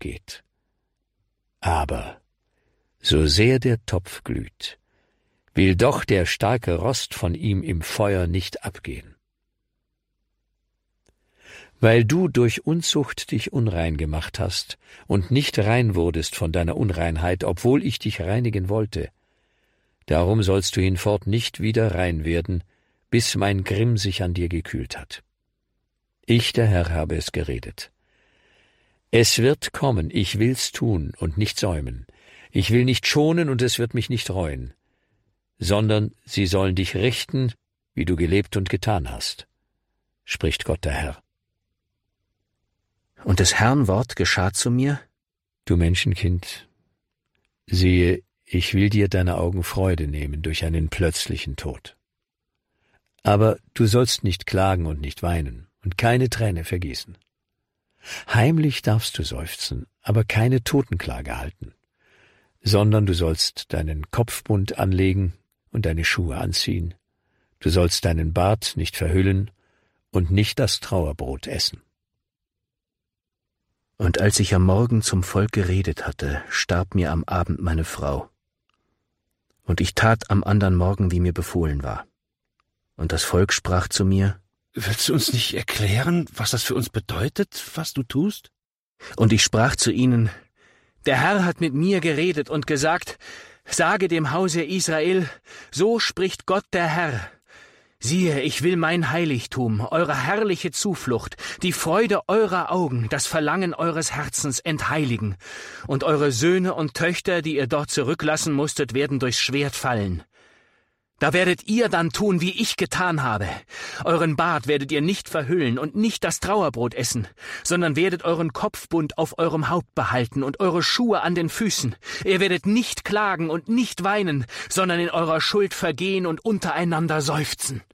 abgeht. Aber so sehr der Topf glüht, will doch der starke Rost von ihm im Feuer nicht abgehen. Weil du durch Unzucht dich unrein gemacht hast und nicht rein wurdest von deiner Unreinheit, obwohl ich dich reinigen wollte, darum sollst du hinfort nicht wieder rein werden, bis mein Grimm sich an dir gekühlt hat. Ich, der Herr, habe es geredet. Es wird kommen, ich will's tun und nicht säumen. Ich will nicht schonen und es wird mich nicht reuen, sondern sie sollen dich richten, wie du gelebt und getan hast, spricht Gott der Herr. Und des Herrn Wort geschah zu mir: Du Menschenkind, siehe, ich will dir deine Augen Freude nehmen durch einen plötzlichen Tod. Aber du sollst nicht klagen und nicht weinen und keine Träne vergießen. Heimlich darfst du seufzen, aber keine Totenklage halten, sondern du sollst deinen Kopfbund anlegen und deine Schuhe anziehen. Du sollst deinen Bart nicht verhüllen und nicht das Trauerbrot essen. Und als ich am Morgen zum Volk geredet hatte, starb mir am Abend meine Frau. Und ich tat am andern Morgen, wie mir befohlen war. Und das Volk sprach zu mir: Willst du uns nicht erklären, was das für uns bedeutet, was du tust? Und ich sprach zu ihnen: Der Herr hat mit mir geredet und gesagt: Sage dem Hause Israel, so spricht Gott der Herr. Siehe, ich will mein Heiligtum, eure herrliche Zuflucht, die Freude eurer Augen, das Verlangen eures Herzens entheiligen. Und eure Söhne und Töchter, die ihr dort zurücklassen musstet, werden durchs Schwert fallen. Da werdet ihr dann tun, wie ich getan habe. Euren Bart werdet ihr nicht verhüllen und nicht das Trauerbrot essen, sondern werdet euren Kopfbund auf eurem Haupt behalten und eure Schuhe an den Füßen. Ihr werdet nicht klagen und nicht weinen, sondern in eurer Schuld vergehen und untereinander seufzen.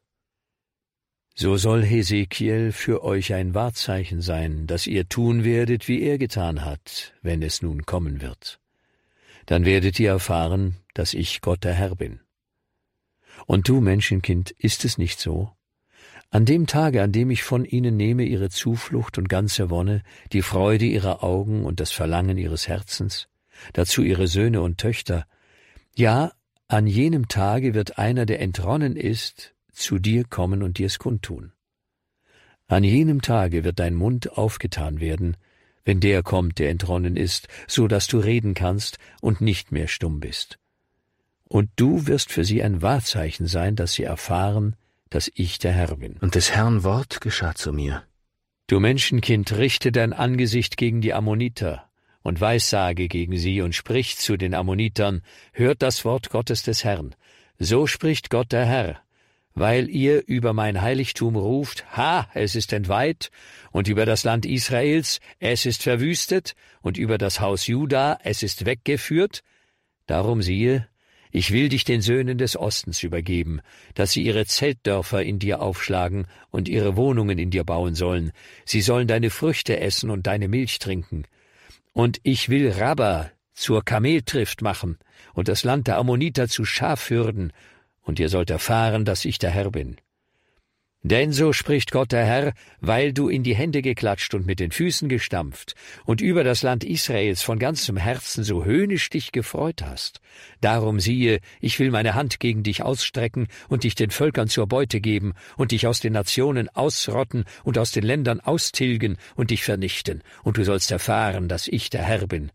So soll Hesekiel für euch ein Wahrzeichen sein, dass ihr tun werdet, wie er getan hat, wenn es nun kommen wird. Dann werdet ihr erfahren, dass ich Gott der Herr bin. Und du, Menschenkind, ist es nicht so? An dem Tage, an dem ich von ihnen nehme ihre Zuflucht und ganze Wonne, die Freude ihrer Augen und das Verlangen ihres Herzens, dazu ihre Söhne und Töchter, ja, an jenem Tage wird einer, der entronnen ist, zu dir kommen und dir's kundtun. An jenem Tage wird dein Mund aufgetan werden, wenn der kommt, der entronnen ist, so dass du reden kannst und nicht mehr stumm bist. Und du wirst für sie ein Wahrzeichen sein, dass sie erfahren, dass ich der Herr bin. Und des Herrn Wort geschah zu mir: Du Menschenkind, richte dein Angesicht gegen die Ammoniter und weissage gegen sie und sprich zu den Ammonitern: Hört das Wort Gottes des Herrn. So spricht Gott der Herr. Weil ihr über mein Heiligtum ruft, ha, es ist entweiht, und über das Land Israels, es ist verwüstet, und über das Haus Juda, es ist weggeführt, darum siehe, ich will dich den Söhnen des Ostens übergeben, dass sie ihre Zeltdörfer in dir aufschlagen und ihre Wohnungen in dir bauen sollen. Sie sollen deine Früchte essen und deine Milch trinken. Und ich will Rabba zur Kameltrift machen und das Land der Ammoniter zu Schafhürden, und ihr sollt erfahren, dass ich der Herr bin. Denn so spricht Gott der Herr, weil du in die Hände geklatscht und mit den Füßen gestampft und über das Land Israels von ganzem Herzen so höhnisch dich gefreut hast. Darum siehe, ich will meine Hand gegen dich ausstrecken und dich den Völkern zur Beute geben und dich aus den Nationen ausrotten und aus den Ländern austilgen und dich vernichten, und du sollst erfahren, dass ich der Herr bin.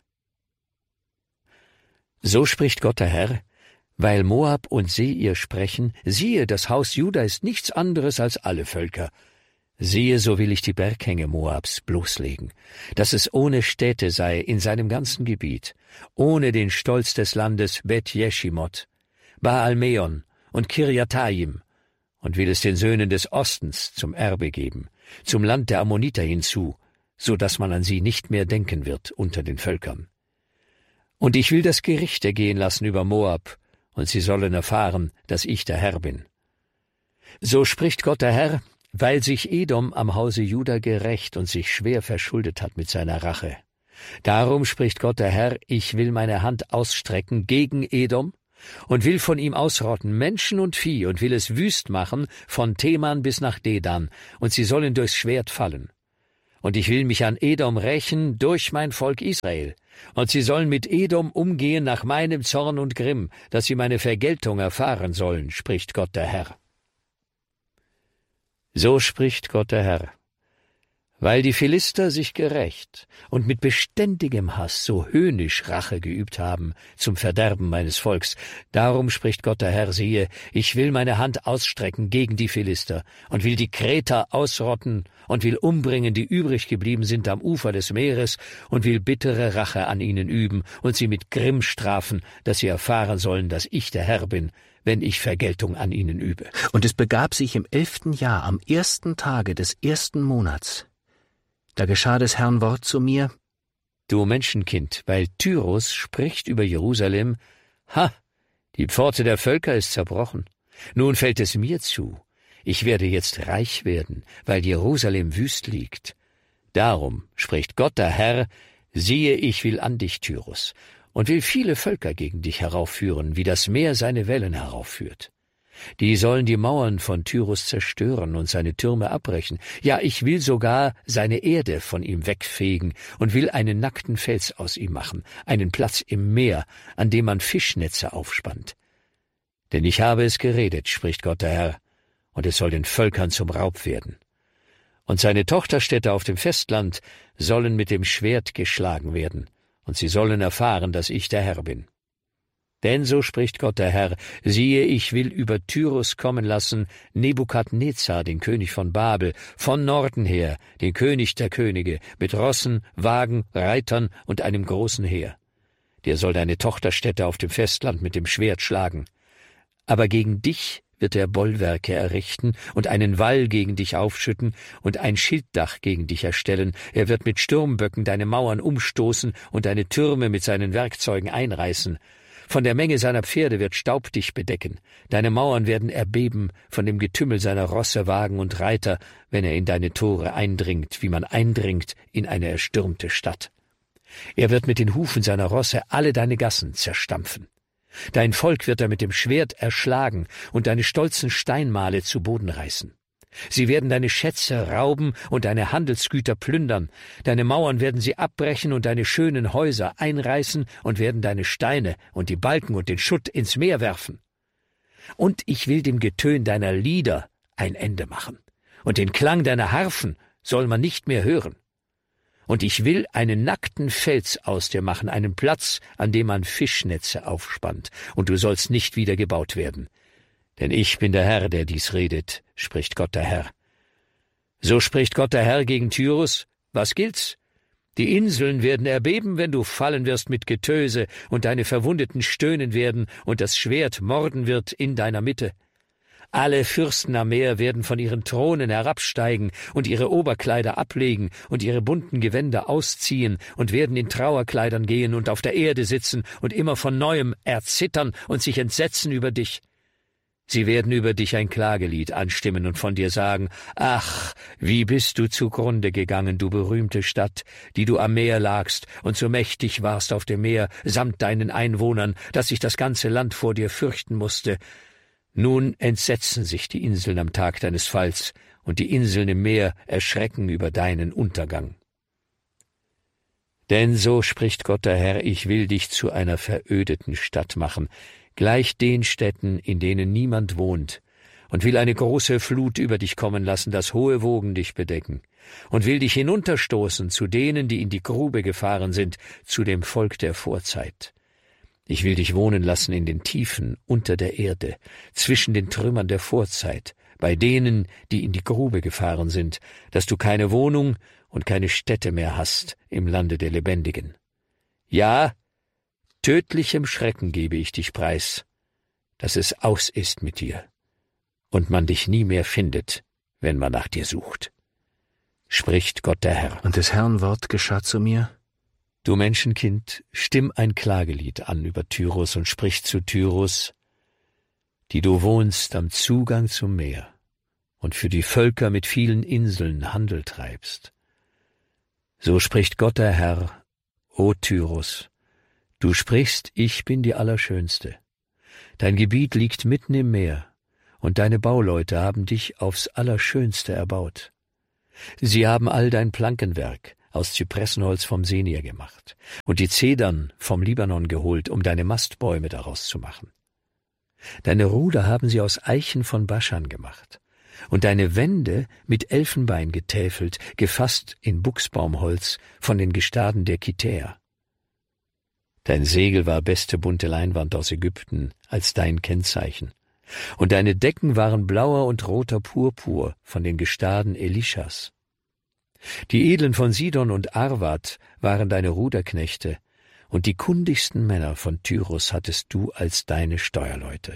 So spricht Gott der Herr, weil Moab und Seir sprechen, siehe, das Haus Juda ist nichts anderes als alle Völker. Siehe, so will ich die Berghänge Moabs bloßlegen, dass es ohne Städte sei in seinem ganzen Gebiet, ohne den Stolz des Landes Bet-Jeschimot, Baal-Meon und Kirjataim, und will es den Söhnen des Ostens zum Erbe geben, zum Land der Ammoniter hinzu, so dass man an sie nicht mehr denken wird unter den Völkern. Und ich will das Gericht ergehen lassen über Moab, und sie sollen erfahren, dass ich der Herr bin. So spricht Gott der Herr, weil sich Edom am Hause Juda gerächt und sich schwer verschuldet hat mit seiner Rache. Darum spricht Gott der Herr, ich will meine Hand ausstrecken gegen Edom und will von ihm ausrotten Menschen und Vieh und will es wüst machen von Teman bis nach Dedan, und sie sollen durchs Schwert fallen. und ich will mich an Edom rächen durch mein Volk Israel. Und sie sollen mit Edom umgehen nach meinem Zorn und Grimm, dass sie meine Vergeltung erfahren sollen, spricht Gott der Herr. So spricht Gott der Herr. Weil die Philister sich gerächt und mit beständigem Hass so höhnisch Rache geübt haben zum Verderben meines Volks, darum spricht Gott der Herr, siehe, ich will meine Hand ausstrecken gegen die Philister und will die Kreter ausrotten und will umbringen, die übrig geblieben sind am Ufer des Meeres, und will bittere Rache an ihnen üben und sie mit Grimm strafen, dass sie erfahren sollen, dass ich der Herr bin, wenn ich Vergeltung an ihnen übe. Und es begab sich im 11. Jahr, am 1. Tage des 1. Monats, da geschah des Herrn Wort zu mir: Du Menschenkind, weil Tyrus spricht über Jerusalem, ha, die Pforte der Völker ist zerbrochen. Nun fällt es mir zu, ich werde jetzt reich werden, weil Jerusalem wüst liegt. Darum spricht Gott der Herr, siehe, ich will an dich, Tyrus, und will viele Völker gegen dich heraufführen, wie das Meer seine Wellen heraufführt. Die sollen die Mauern von Tyrus zerstören und seine Türme abbrechen. Ja, ich will sogar seine Erde von ihm wegfegen und will einen nackten Fels aus ihm machen, einen Platz im Meer, an dem man Fischnetze aufspannt. Denn ich habe es geredet, spricht Gott der Herr, und es soll den Völkern zum Raub werden. Und seine Tochterstädte auf dem Festland sollen mit dem Schwert geschlagen werden, und sie sollen erfahren, dass ich der Herr bin. Denn so spricht Gott der Herr, siehe, ich will über Tyrus kommen lassen Nebukadnezar, den König von Babel, von Norden her, den König der Könige, mit Rossen, Wagen, Reitern und einem großen Heer. Der soll deine Tochterstädte auf dem Festland mit dem Schwert schlagen. Aber gegen dich wird er Bollwerke errichten und einen Wall gegen dich aufschütten und ein Schilddach gegen dich erstellen. Er wird mit Sturmböcken deine Mauern umstoßen und deine Türme mit seinen Werkzeugen einreißen. Von der Menge seiner Pferde wird Staub dich bedecken. Deine Mauern werden erbeben von dem Getümmel seiner Rosse, Wagen und Reiter, wenn er in deine Tore eindringt, wie man eindringt in eine erstürmte Stadt. Er wird mit den Hufen seiner Rosse alle deine Gassen zerstampfen. Dein Volk wird er mit dem Schwert erschlagen und deine stolzen Steinmale zu Boden reißen. Sie werden deine Schätze rauben und deine Handelsgüter plündern. Deine Mauern werden sie abbrechen und deine schönen Häuser einreißen und werden deine Steine und die Balken und den Schutt ins Meer werfen. Und ich will dem Getön deiner Lieder ein Ende machen, und den Klang deiner Harfen soll man nicht mehr hören. Und ich will einen nackten Fels aus dir machen, einen Platz, an dem man Fischnetze aufspannt, und du sollst nicht wieder gebaut werden. Denn ich bin der Herr, der dies redet, spricht Gott der Herr. So spricht Gott der Herr gegen Tyrus: Was gilt's? Die Inseln werden erbeben, wenn du fallen wirst mit Getöse, und deine Verwundeten stöhnen werden, und das Schwert morden wird in deiner Mitte. Alle Fürsten am Meer werden von ihren Thronen herabsteigen und ihre Oberkleider ablegen und ihre bunten Gewänder ausziehen und werden in Trauerkleidern gehen und auf der Erde sitzen und immer von Neuem erzittern und sich entsetzen über dich. Sie werden über dich ein Klagelied anstimmen und von dir sagen: Ach, wie bist du zugrunde gegangen, du berühmte Stadt, die du am Meer lagst und so mächtig warst auf dem Meer, samt deinen Einwohnern, dass sich das ganze Land vor dir fürchten musste. Nun entsetzen sich die Inseln am Tag deines Falls, und die Inseln im Meer erschrecken über deinen Untergang. Denn so spricht Gott der Herr, ich will dich zu einer verödeten Stadt machen, gleich den Städten, in denen niemand wohnt, und will eine große Flut über dich kommen lassen, dass hohe Wogen dich bedecken, und will dich hinunterstoßen zu denen, die in die Grube gefahren sind, zu dem Volk der Vorzeit. Ich will dich wohnen lassen in den Tiefen unter der Erde, zwischen den Trümmern der Vorzeit, bei denen, die in die Grube gefahren sind, dass du keine Wohnung und keine Stätte mehr hast im Lande der Lebendigen. Ja, tödlichem Schrecken gebe ich dich preis, dass es aus ist mit dir und man dich nie mehr findet, wenn man nach dir sucht. Spricht Gott der Herr. Und des Herrn Wort geschah zu mir: Du Menschenkind, stimm ein Klagelied an über Tyrus und sprich zu Tyrus, die du wohnst am Zugang zum Meer und für die Völker mit vielen Inseln Handel treibst. So spricht Gott der Herr: O Tyrus, du sprichst, ich bin die Allerschönste. Dein Gebiet liegt mitten im Meer, und deine Bauleute haben dich aufs Allerschönste erbaut. Sie haben all dein Plankenwerk aus Zypressenholz vom Senir gemacht und die Zedern vom Libanon geholt, um deine Mastbäume daraus zu machen. Deine Ruder haben sie aus Eichen von Baschan gemacht und deine Wände mit Elfenbein getäfelt, gefasst in Buchsbaumholz von den Gestaden der Kitäer. Dein Segel war beste bunte Leinwand aus Ägypten als dein Kennzeichen, und deine Decken waren blauer und roter Purpur von den Gestaden Elischas. Die Edlen von Sidon und Arvad waren deine Ruderknechte, und die kundigsten Männer von Tyrus hattest du als deine Steuerleute.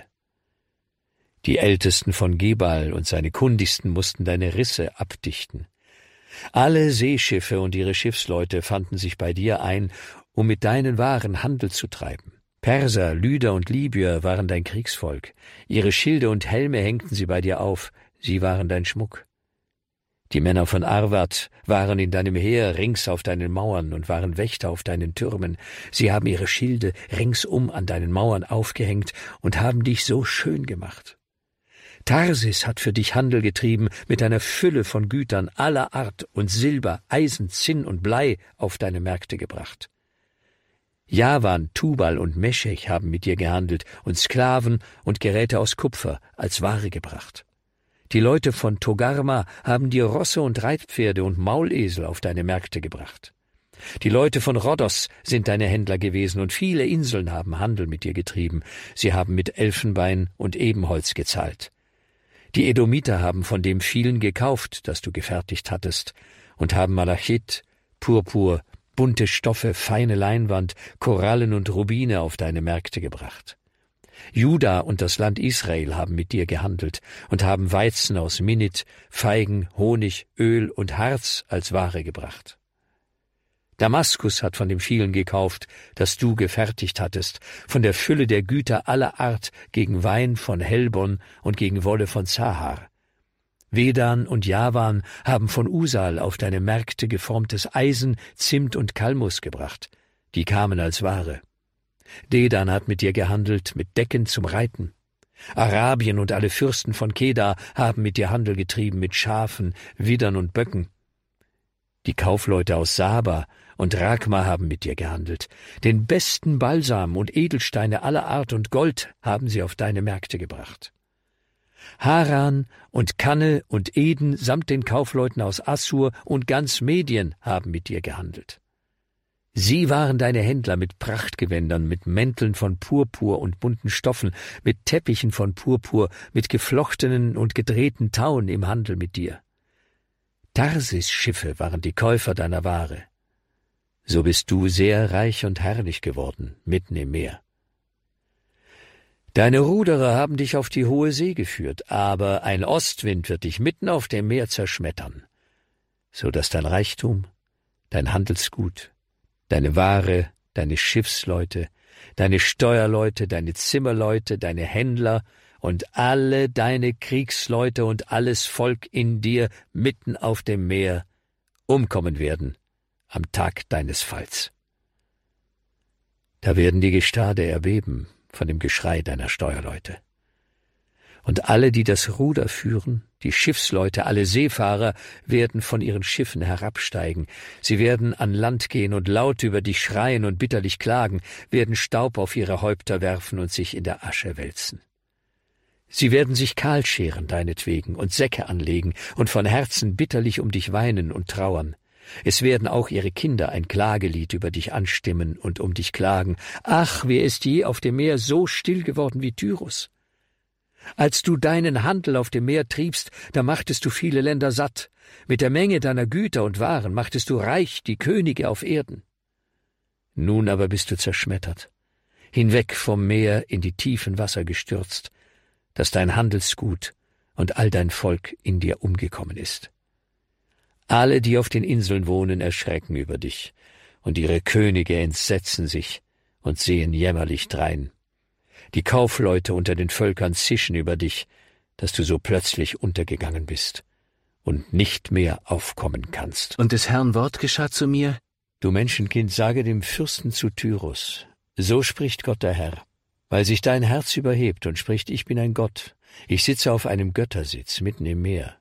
Die Ältesten von Gebal und seine kundigsten mussten deine Risse abdichten. Alle Seeschiffe und ihre Schiffsleute fanden sich bei dir ein, um mit deinen Waren Handel zu treiben. Perser, Lyder und Libyer waren dein Kriegsvolk. Ihre Schilde und Helme hängten sie bei dir auf, sie waren dein Schmuck. Die Männer von Arvad waren in deinem Heer rings auf deinen Mauern und waren Wächter auf deinen Türmen. Sie haben ihre Schilde ringsum an deinen Mauern aufgehängt und haben dich so schön gemacht. Tarsis hat für dich Handel getrieben mit einer Fülle von Gütern aller Art und Silber, Eisen, Zinn und Blei auf deine Märkte gebracht. Javan, Tubal und Meschech haben mit dir gehandelt und Sklaven und Geräte aus Kupfer als Ware gebracht. Die Leute von Togarma haben dir Rosse und Reitpferde und Maulesel auf deine Märkte gebracht. Die Leute von Rhodos sind deine Händler gewesen, und viele Inseln haben Handel mit dir getrieben. Sie haben mit Elfenbein und Ebenholz gezahlt. Die Edomiter haben von dem vielen gekauft, das du gefertigt hattest, und haben Malachit, Purpur, bunte Stoffe, feine Leinwand, Korallen und Rubine auf deine Märkte gebracht. Juda und das Land Israel haben mit dir gehandelt und haben Weizen aus Minnit, Feigen, Honig, Öl und Harz als Ware gebracht. Damaskus hat von dem vielen gekauft, das du gefertigt hattest, von der Fülle der Güter aller Art gegen Wein von Helbon und gegen Wolle von Zahar. Vedan und Javan haben von Usal auf deine Märkte geformtes Eisen, Zimt und Kalmus gebracht. Die kamen als Ware. Dedan hat mit dir gehandelt, mit Decken zum Reiten. Arabien und alle Fürsten von Kedar haben mit dir Handel getrieben, mit Schafen, Widdern und Böcken. Die Kaufleute aus Saba und Rakma haben mit dir gehandelt. Den besten Balsam und Edelsteine aller Art und Gold haben sie auf deine Märkte gebracht. Haran und Kanne und Eden samt den Kaufleuten aus Assur und ganz Medien haben mit dir gehandelt. Sie waren deine Händler mit Prachtgewändern, mit Mänteln von Purpur und bunten Stoffen, mit Teppichen von Purpur, mit geflochtenen und gedrehten Tauen im Handel mit dir. Tarsis-Schiffe waren die Käufer deiner Ware. So bist du sehr reich und herrlich geworden, mitten im Meer. Deine Ruderer haben dich auf die hohe See geführt, aber ein Ostwind wird dich mitten auf dem Meer zerschmettern, so dass dein Reichtum, dein Handelsgut, deine Ware, deine Schiffsleute, deine Steuerleute, deine Zimmerleute, deine Händler und alle deine Kriegsleute und alles Volk in dir mitten auf dem Meer umkommen werden am Tag deines Falls. Da werden die Gestade erbeben von dem Geschrei deiner Steuerleute. Und alle, die das Ruder führen, die Schiffsleute, alle Seefahrer, werden von ihren Schiffen herabsteigen. Sie werden an Land gehen und laut über dich schreien und bitterlich klagen, werden Staub auf ihre Häupter werfen und sich in der Asche wälzen. Sie werden sich kahl scheren deinetwegen und Säcke anlegen und von Herzen bitterlich um dich weinen und trauern. Es werden auch ihre Kinder ein Klagelied über dich anstimmen und um dich klagen. Ach, wer ist je auf dem Meer so still geworden wie Tyrus? Als du deinen Handel auf dem Meer triebst, da machtest du viele Länder satt. Mit der Menge deiner Güter und Waren machtest du reich die Könige auf Erden. Nun aber bist du zerschmettert, hinweg vom Meer in die tiefen Wasser gestürzt, dass dein Handelsgut und all dein Volk in dir umgekommen ist. Alle, die auf den Inseln wohnen, erschrecken über dich, und ihre Könige entsetzen sich und sehen jämmerlich drein. Die Kaufleute unter den Völkern zischen über dich, dass du so plötzlich untergegangen bist und nicht mehr aufkommen kannst. Und des Herrn Wort geschah zu mir: Du Menschenkind, sage dem Fürsten zu Tyrus, so spricht Gott der Herr, weil sich dein Herz überhebt und spricht, ich bin ein Gott, ich sitze auf einem Göttersitz mitten im Meer.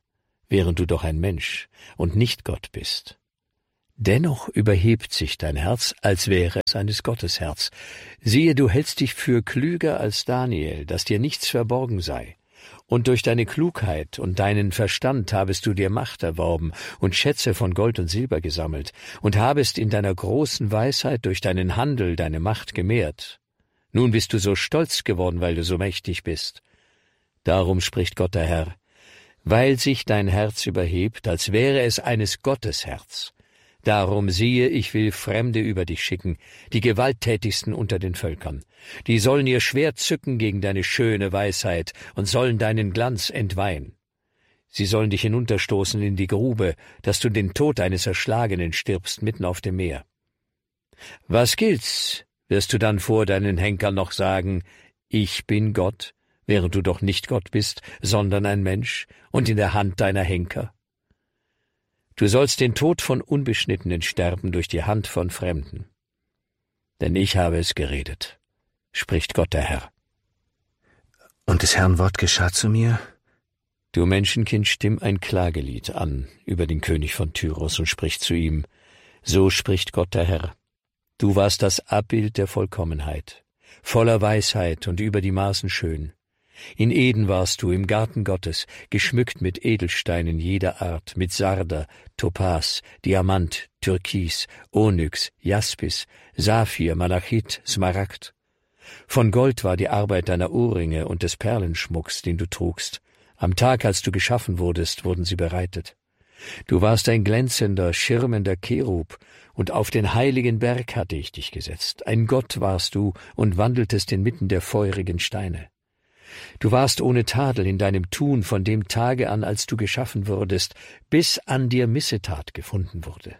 während du doch ein Mensch und nicht Gott bist. Dennoch überhebt sich dein Herz, als wäre es eines Gottes Herz. Siehe, du hältst dich für klüger als Daniel, dass dir nichts verborgen sei. Und durch deine Klugheit und deinen Verstand habest du dir Macht erworben und Schätze von Gold und Silber gesammelt und habest in deiner großen Weisheit durch deinen Handel deine Macht gemehrt. Nun bist du so stolz geworden, weil du so mächtig bist. Darum spricht Gott der Herr, weil sich dein Herz überhebt, als wäre es eines Gottes Herz. Darum siehe, ich will Fremde über dich schicken, die gewalttätigsten unter den Völkern. Die sollen ihr Schwert zücken gegen deine schöne Weisheit und sollen deinen Glanz entweihen. Sie sollen dich hinunterstoßen in die Grube, dass du den Tod eines Erschlagenen stirbst mitten auf dem Meer. Was gilt's, wirst du dann vor deinen Henkern noch sagen, ich bin Gott, während du doch nicht Gott bist, sondern ein Mensch und in der Hand deiner Henker? Du sollst den Tod von Unbeschnittenen sterben durch die Hand von Fremden. Denn ich habe es geredet, spricht Gott der Herr. Und des Herrn Wort geschah zu mir? Du Menschenkind, stimm ein Klagelied an über den König von Tyros und sprich zu ihm, so spricht Gott der Herr. Du warst das Abbild der Vollkommenheit, voller Weisheit und über die Maßen schön. In Eden warst du im Garten Gottes, geschmückt mit Edelsteinen jeder Art, mit Sarder, Topas, Diamant, Türkis, Onyx, Jaspis, Saphir, Malachit, Smaragd. Von Gold war die Arbeit deiner Ohrringe und des Perlenschmucks, den du trugst. Am Tag, als du geschaffen wurdest, wurden sie bereitet. Du warst ein glänzender, schirmender Cherub, und auf den heiligen Berg hatte ich dich gesetzt. Ein Gott warst du und wandeltest inmitten der feurigen Steine. Du warst ohne Tadel in deinem Tun von dem Tage an, als du geschaffen wurdest, bis an dir Missetat gefunden wurde.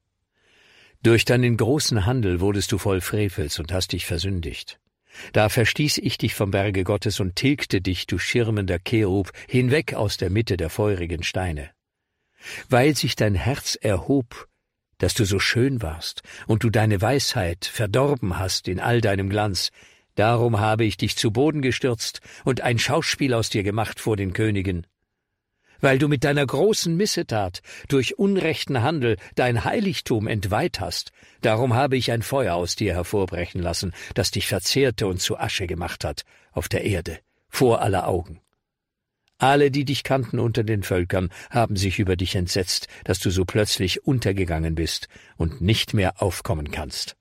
Durch deinen großen Handel wurdest du voll Frevels und hast dich versündigt. Da verstieß ich dich vom Berge Gottes und tilgte dich, du schirmender Cherub, hinweg aus der Mitte der feurigen Steine. Weil sich dein Herz erhob, dass du so schön warst und du deine Weisheit verdorben hast in all deinem Glanz, darum habe ich dich zu Boden gestürzt und ein Schauspiel aus dir gemacht vor den Königen. Weil du mit deiner großen Missetat durch unrechten Handel dein Heiligtum entweiht hast, darum habe ich ein Feuer aus dir hervorbrechen lassen, das dich verzehrte und zu Asche gemacht hat auf der Erde, vor aller Augen. Alle, die dich kannten unter den Völkern, haben sich über dich entsetzt, dass du so plötzlich untergegangen bist und nicht mehr aufkommen kannst.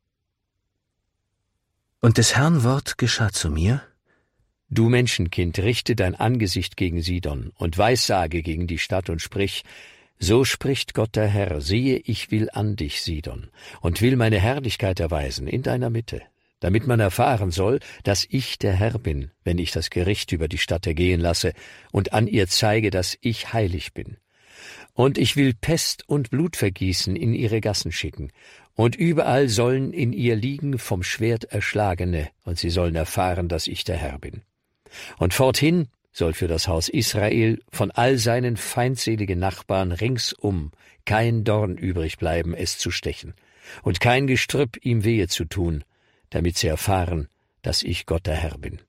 Und des Herrn Wort geschah zu mir? Du Menschenkind, richte dein Angesicht gegen Sidon und weissage gegen die Stadt und sprich, so spricht Gott der Herr, siehe, ich will an dich, Sidon, und will meine Herrlichkeit erweisen in deiner Mitte, damit man erfahren soll, dass ich der Herr bin, wenn ich das Gericht über die Stadt ergehen lasse und an ihr zeige, dass ich heilig bin. Und ich will Pest und Blutvergießen in ihre Gassen schicken, und überall sollen in ihr liegen vom Schwert Erschlagene, und sie sollen erfahren, dass ich der Herr bin. Und forthin soll für das Haus Israel von all seinen feindseligen Nachbarn ringsum kein Dorn übrig bleiben, es zu stechen, und kein Gestrüpp ihm wehe zu tun, damit sie erfahren, dass ich Gott der Herr bin.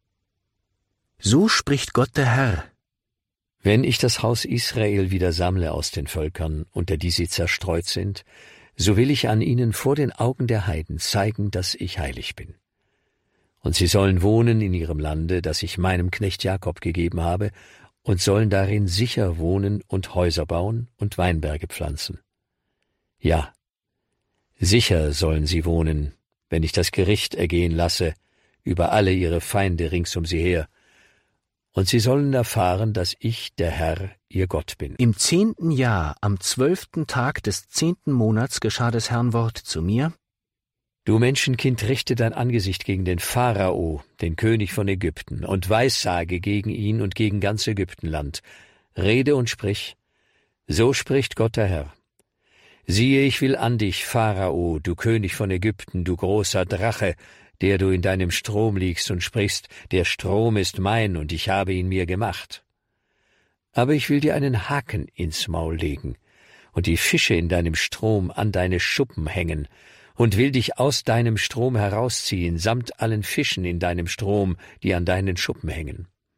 So spricht Gott der Herr. Wenn ich das Haus Israel wieder sammle aus den Völkern, unter die sie zerstreut sind, so will ich an ihnen vor den Augen der Heiden zeigen, dass ich heilig bin. Und sie sollen wohnen in ihrem Lande, das ich meinem Knecht Jakob gegeben habe, und sollen darin sicher wohnen und Häuser bauen und Weinberge pflanzen. Ja, sicher sollen sie wohnen, wenn ich das Gericht ergehen lasse über alle ihre Feinde rings um sie her, und sie sollen erfahren, dass ich, der Herr, ihr Gott bin. Im 10. Jahr, am 12. Tag des 10. Monats geschah des Herrn Wort zu mir. Du Menschenkind, richte dein Angesicht gegen den Pharao, den König von Ägypten, und weissage gegen ihn und gegen ganz Ägyptenland. Rede und sprich, so spricht Gott der Herr. Siehe, ich will an dich, Pharao, du König von Ägypten, du großer Drache, der du in deinem Strom liegst und sprichst, der Strom ist mein und ich habe ihn mir gemacht. Aber ich will dir einen Haken ins Maul legen und die Fische in deinem Strom an deine Schuppen hängen und will dich aus deinem Strom herausziehen, samt allen Fischen in deinem Strom, die an deinen Schuppen hängen.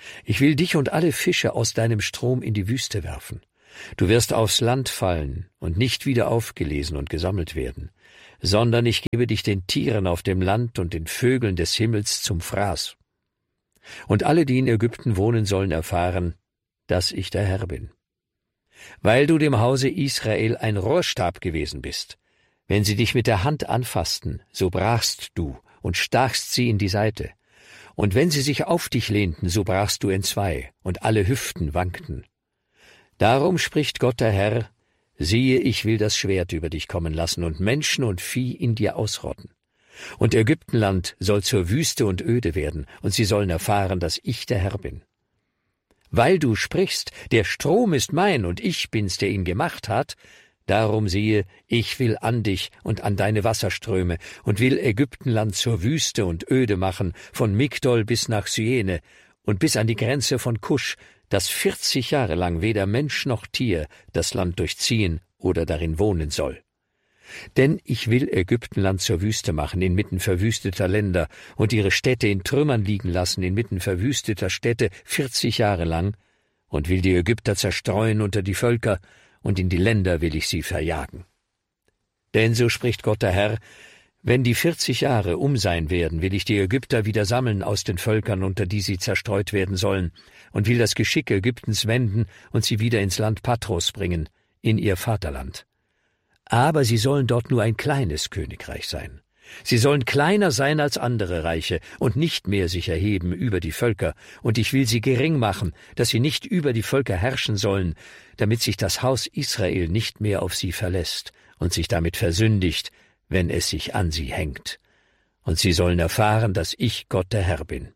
Ich will dich und alle Fische aus deinem Strom in die Wüste werfen. Du wirst aufs Land fallen und nicht wieder aufgelesen und gesammelt werden, sondern ich gebe dich den Tieren auf dem Land und den Vögeln des Himmels zum Fraß. Und alle, die in Ägypten wohnen, sollen erfahren, dass ich der Herr bin. Weil du dem Hause Israel ein Rohrstab gewesen bist, wenn sie dich mit der Hand anfassten, so brachst du und stachst sie in die Seite. Und wenn sie sich auf dich lehnten, so brachst du entzwei, und alle Hüften wankten. Darum spricht Gott der Herr, siehe, ich will das Schwert über dich kommen lassen und Menschen und Vieh in dir ausrotten. Und Ägyptenland soll zur Wüste und öde werden, und sie sollen erfahren, dass ich der Herr bin. Weil du sprichst, der Strom ist mein, und ich bin's, der ihn gemacht hat, darum siehe, ich will an dich und an deine Wasserströme und will Ägyptenland zur Wüste und öde machen, von Migdol bis nach Syene und bis an die Grenze von Kusch, dass 40 Jahre lang weder Mensch noch Tier das Land durchziehen oder darin wohnen soll. Denn ich will Ägyptenland zur Wüste machen, inmitten verwüsteter Länder, und ihre Städte in Trümmern liegen lassen, inmitten verwüsteter Städte 40 Jahre lang, und will die Ägypter zerstreuen unter die Völker, und in die Länder will ich sie verjagen. Denn so spricht Gott der Herr, wenn die 40 Jahre sein werden, will ich die Ägypter wieder sammeln aus den Völkern, unter die sie zerstreut werden sollen, und will das Geschick Ägyptens wenden und sie wieder ins Land Patros bringen, in ihr Vaterland. Aber sie sollen dort nur ein kleines Königreich sein. Sie sollen kleiner sein als andere Reiche und nicht mehr sich erheben über die Völker, und ich will sie gering machen, dass sie nicht über die Völker herrschen sollen, damit sich das Haus Israel nicht mehr auf sie verlässt und sich damit versündigt, wenn es sich an sie hängt. Und sie sollen erfahren, dass ich Gott der Herr bin.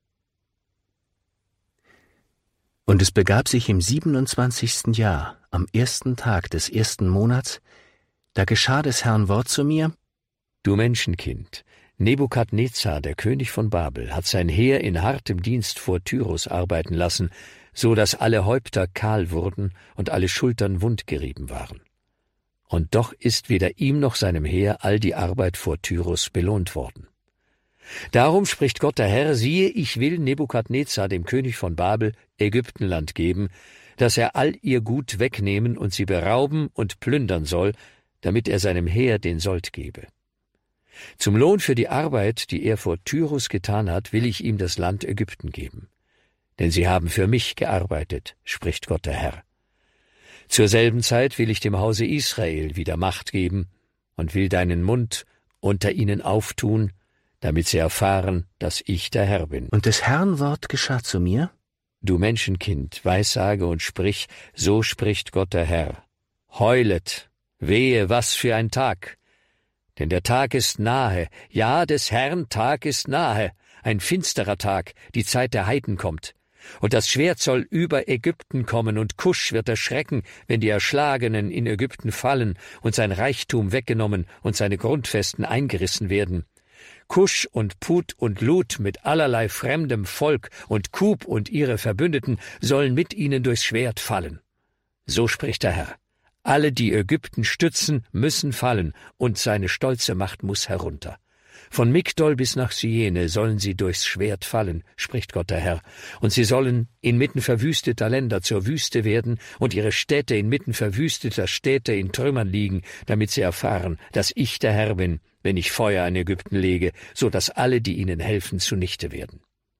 Und es begab sich im 27. Jahr, am 1. Tag des 1. Monats, da geschah des Herrn Wort zu mir: Du Menschenkind, Nebukadnezar, der König von Babel, hat sein Heer in hartem Dienst vor Tyrus arbeiten lassen, so dass alle Häupter kahl wurden und alle Schultern wundgerieben waren. Und doch ist weder ihm noch seinem Heer all die Arbeit vor Tyrus belohnt worden. Darum spricht Gott der Herr, siehe, ich will Nebukadnezar, dem König von Babel, Ägyptenland geben, dass er all ihr Gut wegnehmen und sie berauben und plündern soll, damit er seinem Heer den Sold gebe. Zum Lohn für die Arbeit, die er vor Tyrus getan hat, will ich ihm das Land Ägypten geben. Denn sie haben für mich gearbeitet, spricht Gott der Herr. Zur selben Zeit will ich dem Hause Israel wieder Macht geben und will deinen Mund unter ihnen auftun, damit sie erfahren, dass ich der Herr bin. Und des Herrn Wort geschah zu mir: Du Menschenkind, weissage und sprich, so spricht Gott der Herr. Heulet, wehe, was für ein Tag! Denn der Tag ist nahe, ja, des Herrn Tag ist nahe, ein finsterer Tag, die Zeit der Heiden kommt. Und das Schwert soll über Ägypten kommen, und Kusch wird erschrecken, wenn die Erschlagenen in Ägypten fallen und sein Reichtum weggenommen und seine Grundfesten eingerissen werden. Kusch und Put und Lut mit allerlei fremdem Volk und Kub und ihre Verbündeten sollen mit ihnen durchs Schwert fallen. So spricht der Herr. Alle, die Ägypten stützen, müssen fallen, und seine stolze Macht muss herunter. Von Migdol bis nach Syene sollen sie durchs Schwert fallen, spricht Gott der Herr, und sie sollen inmitten verwüsteter Länder zur Wüste werden und ihre Städte inmitten verwüsteter Städte in Trümmern liegen, damit sie erfahren, dass ich der Herr bin, wenn ich Feuer in Ägypten lege, so dass alle, die ihnen helfen, zunichte werden.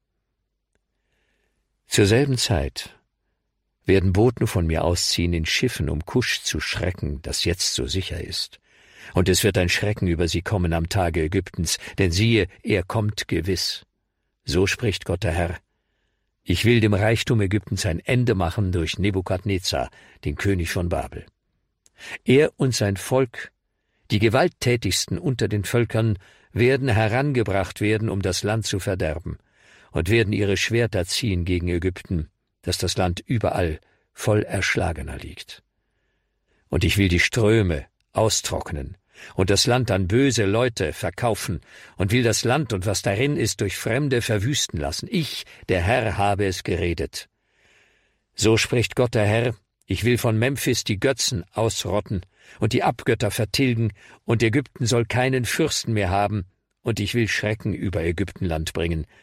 Zur selben Zeit werden Boten von mir ausziehen in Schiffen, um Kusch zu schrecken, das jetzt so sicher ist. Und es wird ein Schrecken über sie kommen am Tage Ägyptens, denn siehe, er kommt gewiss. So spricht Gott der Herr. Ich will dem Reichtum Ägyptens ein Ende machen durch Nebukadnezar, den König von Babel. Er und sein Volk, die gewalttätigsten unter den Völkern, werden herangebracht werden, um das Land zu verderben, und werden ihre Schwerter ziehen gegen Ägypten, dass das Land überall voll Erschlagener liegt. Und ich will die Ströme austrocknen und das Land an böse Leute verkaufen und will das Land und was darin ist durch Fremde verwüsten lassen. Ich, der Herr, habe es geredet. So spricht Gott der Herr, ich will von Memphis die Götzen ausrotten und die Abgötter vertilgen, und Ägypten soll keinen Fürsten mehr haben, und ich will Schrecken über Ägyptenland bringen.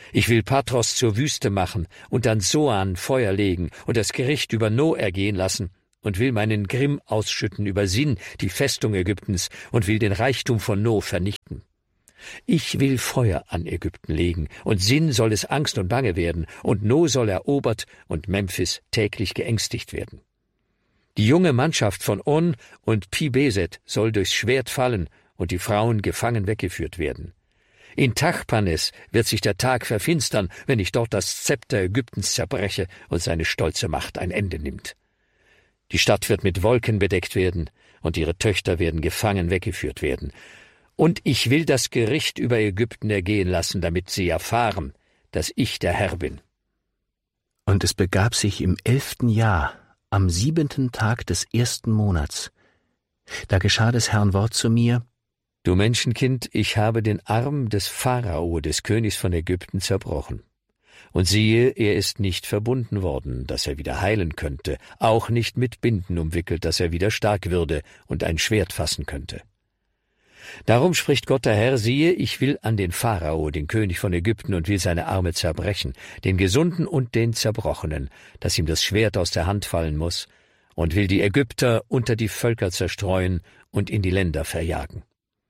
Ich will Patros zur Wüste machen und an Soan Feuer legen und das Gericht über No ergehen lassen und will meinen Grimm ausschütten über Sin, die Festung Ägyptens, und will den Reichtum von No vernichten. Ich will Feuer an Ägypten legen, und Sin soll es Angst und Bange werden, und No soll erobert und Memphis täglich geängstigt werden. Die junge Mannschaft von On und Pi-Beset soll durchs Schwert fallen und die Frauen gefangen weggeführt werden. In Tachpanes wird sich der Tag verfinstern, wenn ich dort das Zepter Ägyptens zerbreche und seine stolze Macht ein Ende nimmt. Die Stadt wird mit Wolken bedeckt werden, und ihre Töchter werden gefangen weggeführt werden. Und ich will das Gericht über Ägypten ergehen lassen, damit sie erfahren, dass ich der Herr bin. Und es begab sich im 11. Jahr, am 7. Tag des 1. Monats. Da geschah des Herrn Wort zu mir: Du Menschenkind, ich habe den Arm des Pharao, des Königs von Ägypten, zerbrochen. Und siehe, er ist nicht verbunden worden, dass er wieder heilen könnte, auch nicht mit Binden umwickelt, dass er wieder stark würde und ein Schwert fassen könnte. Darum spricht Gott der Herr: Siehe, ich will an den Pharao, den König von Ägypten, und will seine Arme zerbrechen, den Gesunden und den Zerbrochenen, dass ihm das Schwert aus der Hand fallen muss, und will die Ägypter unter die Völker zerstreuen und in die Länder verjagen.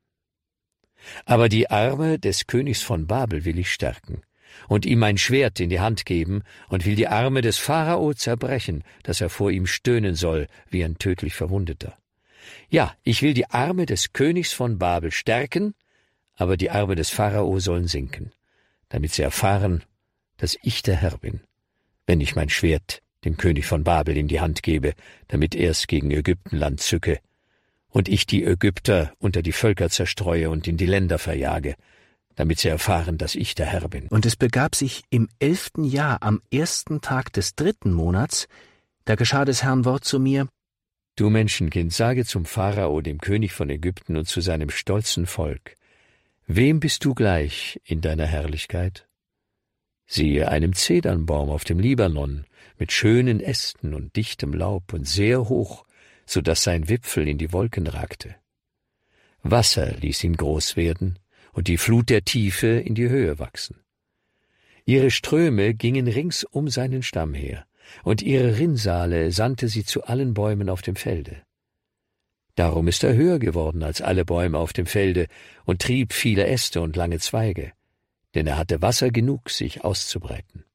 Aber die Arme des Königs von Babel will ich stärken und ihm mein Schwert in die Hand geben und will die Arme des Pharao zerbrechen, dass er vor ihm stöhnen soll wie ein tödlich Verwundeter. Ja, ich will die Arme des Königs von Babel stärken, aber die Arme des Pharao sollen sinken, damit sie erfahren, dass ich der Herr bin, wenn ich mein Schwert dem König von Babel in die Hand gebe, damit er es gegen Ägyptenland zücke, und ich die Ägypter unter die Völker zerstreue und in die Länder verjage, damit sie erfahren, dass ich der Herr bin. Und es begab sich im 11. Jahr, am 1. Tag des 3. Monats, da geschah des Herrn Wort zu mir: Du Menschenkind, sage zum Pharao, dem König von Ägypten, und zu seinem stolzen Volk: Wem bist du gleich in deiner Herrlichkeit? Siehe, einem Zedernbaum auf dem Libanon, mit schönen Ästen und dichtem Laub und sehr hoch, so dass sein Wipfel in die Wolken ragte. Wasser ließ ihn groß werden und die Flut der Tiefe in die Höhe wachsen. Ihre Ströme gingen rings um seinen Stamm her, und ihre Rinnsale sandte sie zu allen Bäumen auf dem Felde. Darum ist er höher geworden als alle Bäume auf dem Felde und trieb viele Äste und lange Zweige, denn er hatte Wasser genug, sich auszubreiten.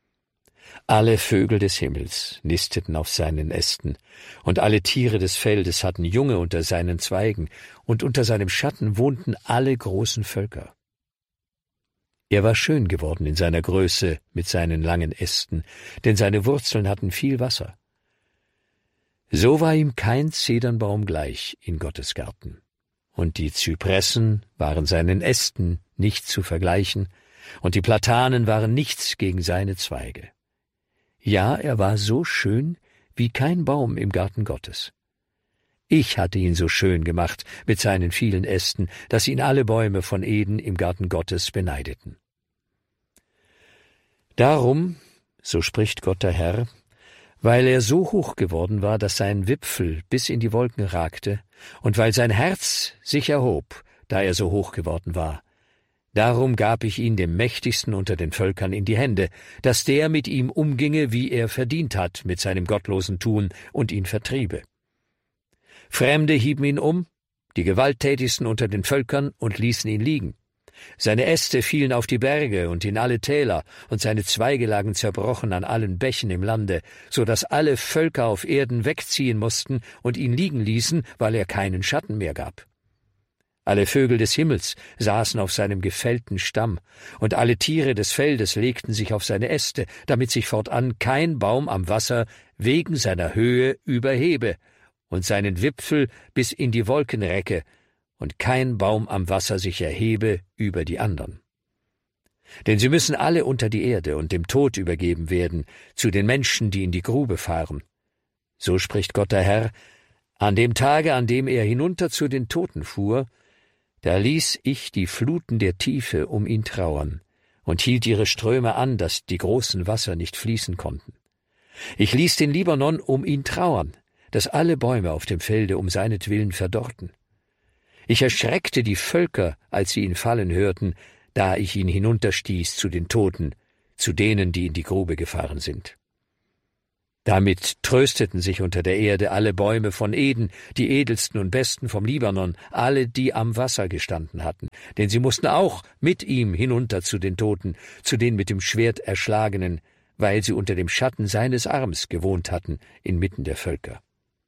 Alle Vögel des Himmels nisteten auf seinen Ästen, und alle Tiere des Feldes hatten Junge unter seinen Zweigen, und unter seinem Schatten wohnten alle großen Völker. Er war schön geworden in seiner Größe mit seinen langen Ästen, denn seine Wurzeln hatten viel Wasser. So war ihm kein Zedernbaum gleich in Gottes Garten, und die Zypressen waren seinen Ästen nicht zu vergleichen, und die Platanen waren nichts gegen seine Zweige. Ja, er war so schön wie kein Baum im Garten Gottes. Ich hatte ihn so schön gemacht mit seinen vielen Ästen, dass ihn alle Bäume von Eden im Garten Gottes beneideten. Darum, so spricht Gott der Herr, weil er so hoch geworden war, dass sein Wipfel bis in die Wolken ragte, und weil sein Herz sich erhob, da er so hoch geworden war, darum gab ich ihn dem Mächtigsten unter den Völkern in die Hände, dass der mit ihm umginge, wie er verdient hat mit seinem gottlosen Tun, und ihn vertriebe. Fremde hieben ihn um, die Gewalttätigsten unter den Völkern, und ließen ihn liegen. Seine Äste fielen auf die Berge und in alle Täler, und seine Zweige lagen zerbrochen an allen Bächen im Lande, so dass alle Völker auf Erden wegziehen mussten und ihn liegen ließen, weil er keinen Schatten mehr gab. Alle Vögel des Himmels saßen auf seinem gefällten Stamm, und alle Tiere des Feldes legten sich auf seine Äste, damit sich fortan kein Baum am Wasser wegen seiner Höhe überhebe und seinen Wipfel bis in die Wolken recke, und kein Baum am Wasser sich erhebe über die andern. Denn sie müssen alle unter die Erde und dem Tod übergeben werden, zu den Menschen, die in die Grube fahren. So spricht Gott der Herr: An dem Tage, an dem er hinunter zu den Toten fuhr, da ließ ich die Fluten der Tiefe um ihn trauern und hielt ihre Ströme an, dass die großen Wasser nicht fließen konnten. Ich ließ den Libanon um ihn trauern, dass alle Bäume auf dem Felde um seinetwillen verdorrten. Ich erschreckte die Völker, als sie ihn fallen hörten, da ich ihn hinunterstieß zu den Toten, zu denen, die in die Grube gefahren sind. Damit trösteten sich unter der Erde alle Bäume von Eden, die edelsten und besten vom Libanon, alle, die am Wasser gestanden hatten, denn sie mussten auch mit ihm hinunter zu den Toten, zu den mit dem Schwert Erschlagenen, weil sie unter dem Schatten seines Arms gewohnt hatten, inmitten der Völker.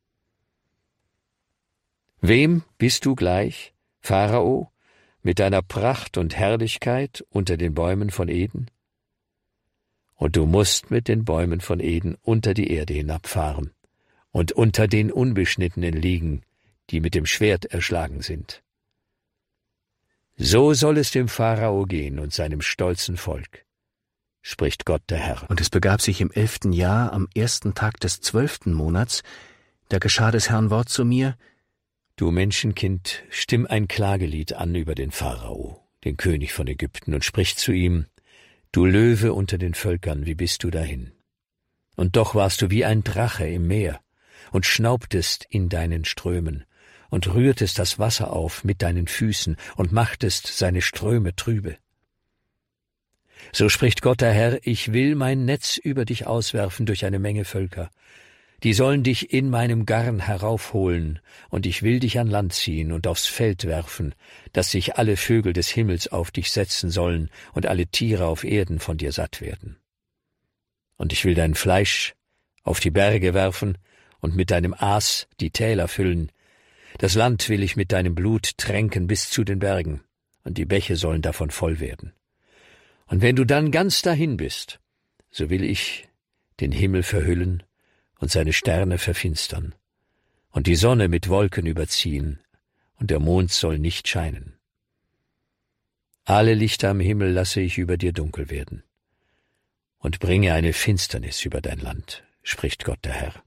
Wem bist du gleich, Pharao, mit deiner Pracht und Herrlichkeit unter den Bäumen von Eden? Und du musst mit den Bäumen von Eden unter die Erde hinabfahren und unter den Unbeschnittenen liegen, die mit dem Schwert erschlagen sind. So soll es dem Pharao gehen und seinem stolzen Volk, spricht Gott der Herr. Und es begab sich im 11. Jahr, am 1. Tag des 12. Monats, da geschah des Herrn Wort zu mir: Du Menschenkind, stimm ein Klagelied an über den Pharao, den König von Ägypten, und sprich zu ihm: Du Löwe unter den Völkern, wie bist du dahin? Und doch warst du wie ein Drache im Meer und schnaubtest in deinen Strömen und rührtest das Wasser auf mit deinen Füßen und machtest seine Ströme trübe. So spricht Gott der Herr: Ich will mein Netz über dich auswerfen durch eine Menge Völker. Die sollen dich in meinem Garn heraufholen, und ich will dich an Land ziehen und aufs Feld werfen, dass sich alle Vögel des Himmels auf dich setzen sollen und alle Tiere auf Erden von dir satt werden. Und ich will dein Fleisch auf die Berge werfen und mit deinem Aas die Täler füllen. Das Land will ich mit deinem Blut tränken bis zu den Bergen, und die Bäche sollen davon voll werden. Und wenn du dann ganz dahin bist, so will ich den Himmel verhüllen und seine Sterne verfinstern, und die Sonne mit Wolken überziehen, und der Mond soll nicht scheinen. Alle Lichter am Himmel lasse ich über dir dunkel werden, und bringe eine Finsternis über dein Land, spricht Gott der Herr.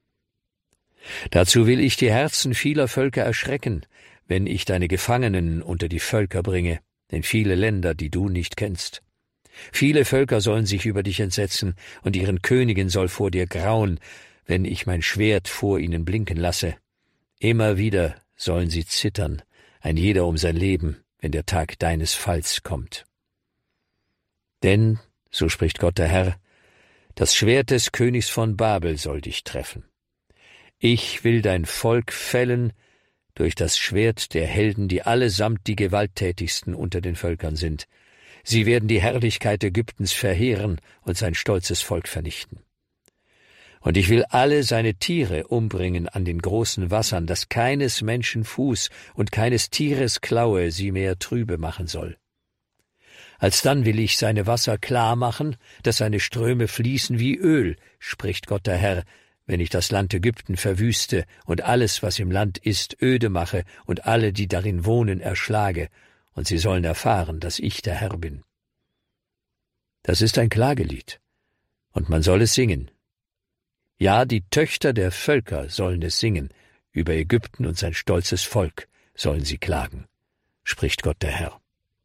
Dazu will ich die Herzen vieler Völker erschrecken, wenn ich deine Gefangenen unter die Völker bringe, in viele Länder, die du nicht kennst. Viele Völker sollen sich über dich entsetzen, und ihren Königen soll vor dir grauen, wenn ich mein Schwert vor ihnen blinken lasse. Immer wieder sollen sie zittern, ein jeder um sein Leben, wenn der Tag deines Falls kommt. Denn, so spricht Gott der Herr, das Schwert des Königs von Babel soll dich treffen. Ich will dein Volk fällen durch das Schwert der Helden, die allesamt die gewalttätigsten unter den Völkern sind. Sie werden die Herrlichkeit Ägyptens verheeren und sein stolzes Volk vernichten. Und ich will alle seine Tiere umbringen an den großen Wassern, dass keines Menschen Fuß und keines Tieres Klaue sie mehr trübe machen soll. Alsdann will ich seine Wasser klar machen, dass seine Ströme fließen wie Öl, spricht Gott der Herr, wenn ich das Land Ägypten verwüste und alles, was im Land ist, öde mache und alle, die darin wohnen, erschlage, und sie sollen erfahren, dass ich der Herr bin. Das ist ein Klagelied, und man soll es singen. Ja, die Töchter der Völker sollen es singen, über Ägypten und sein stolzes Volk sollen sie klagen, spricht Gott der Herr.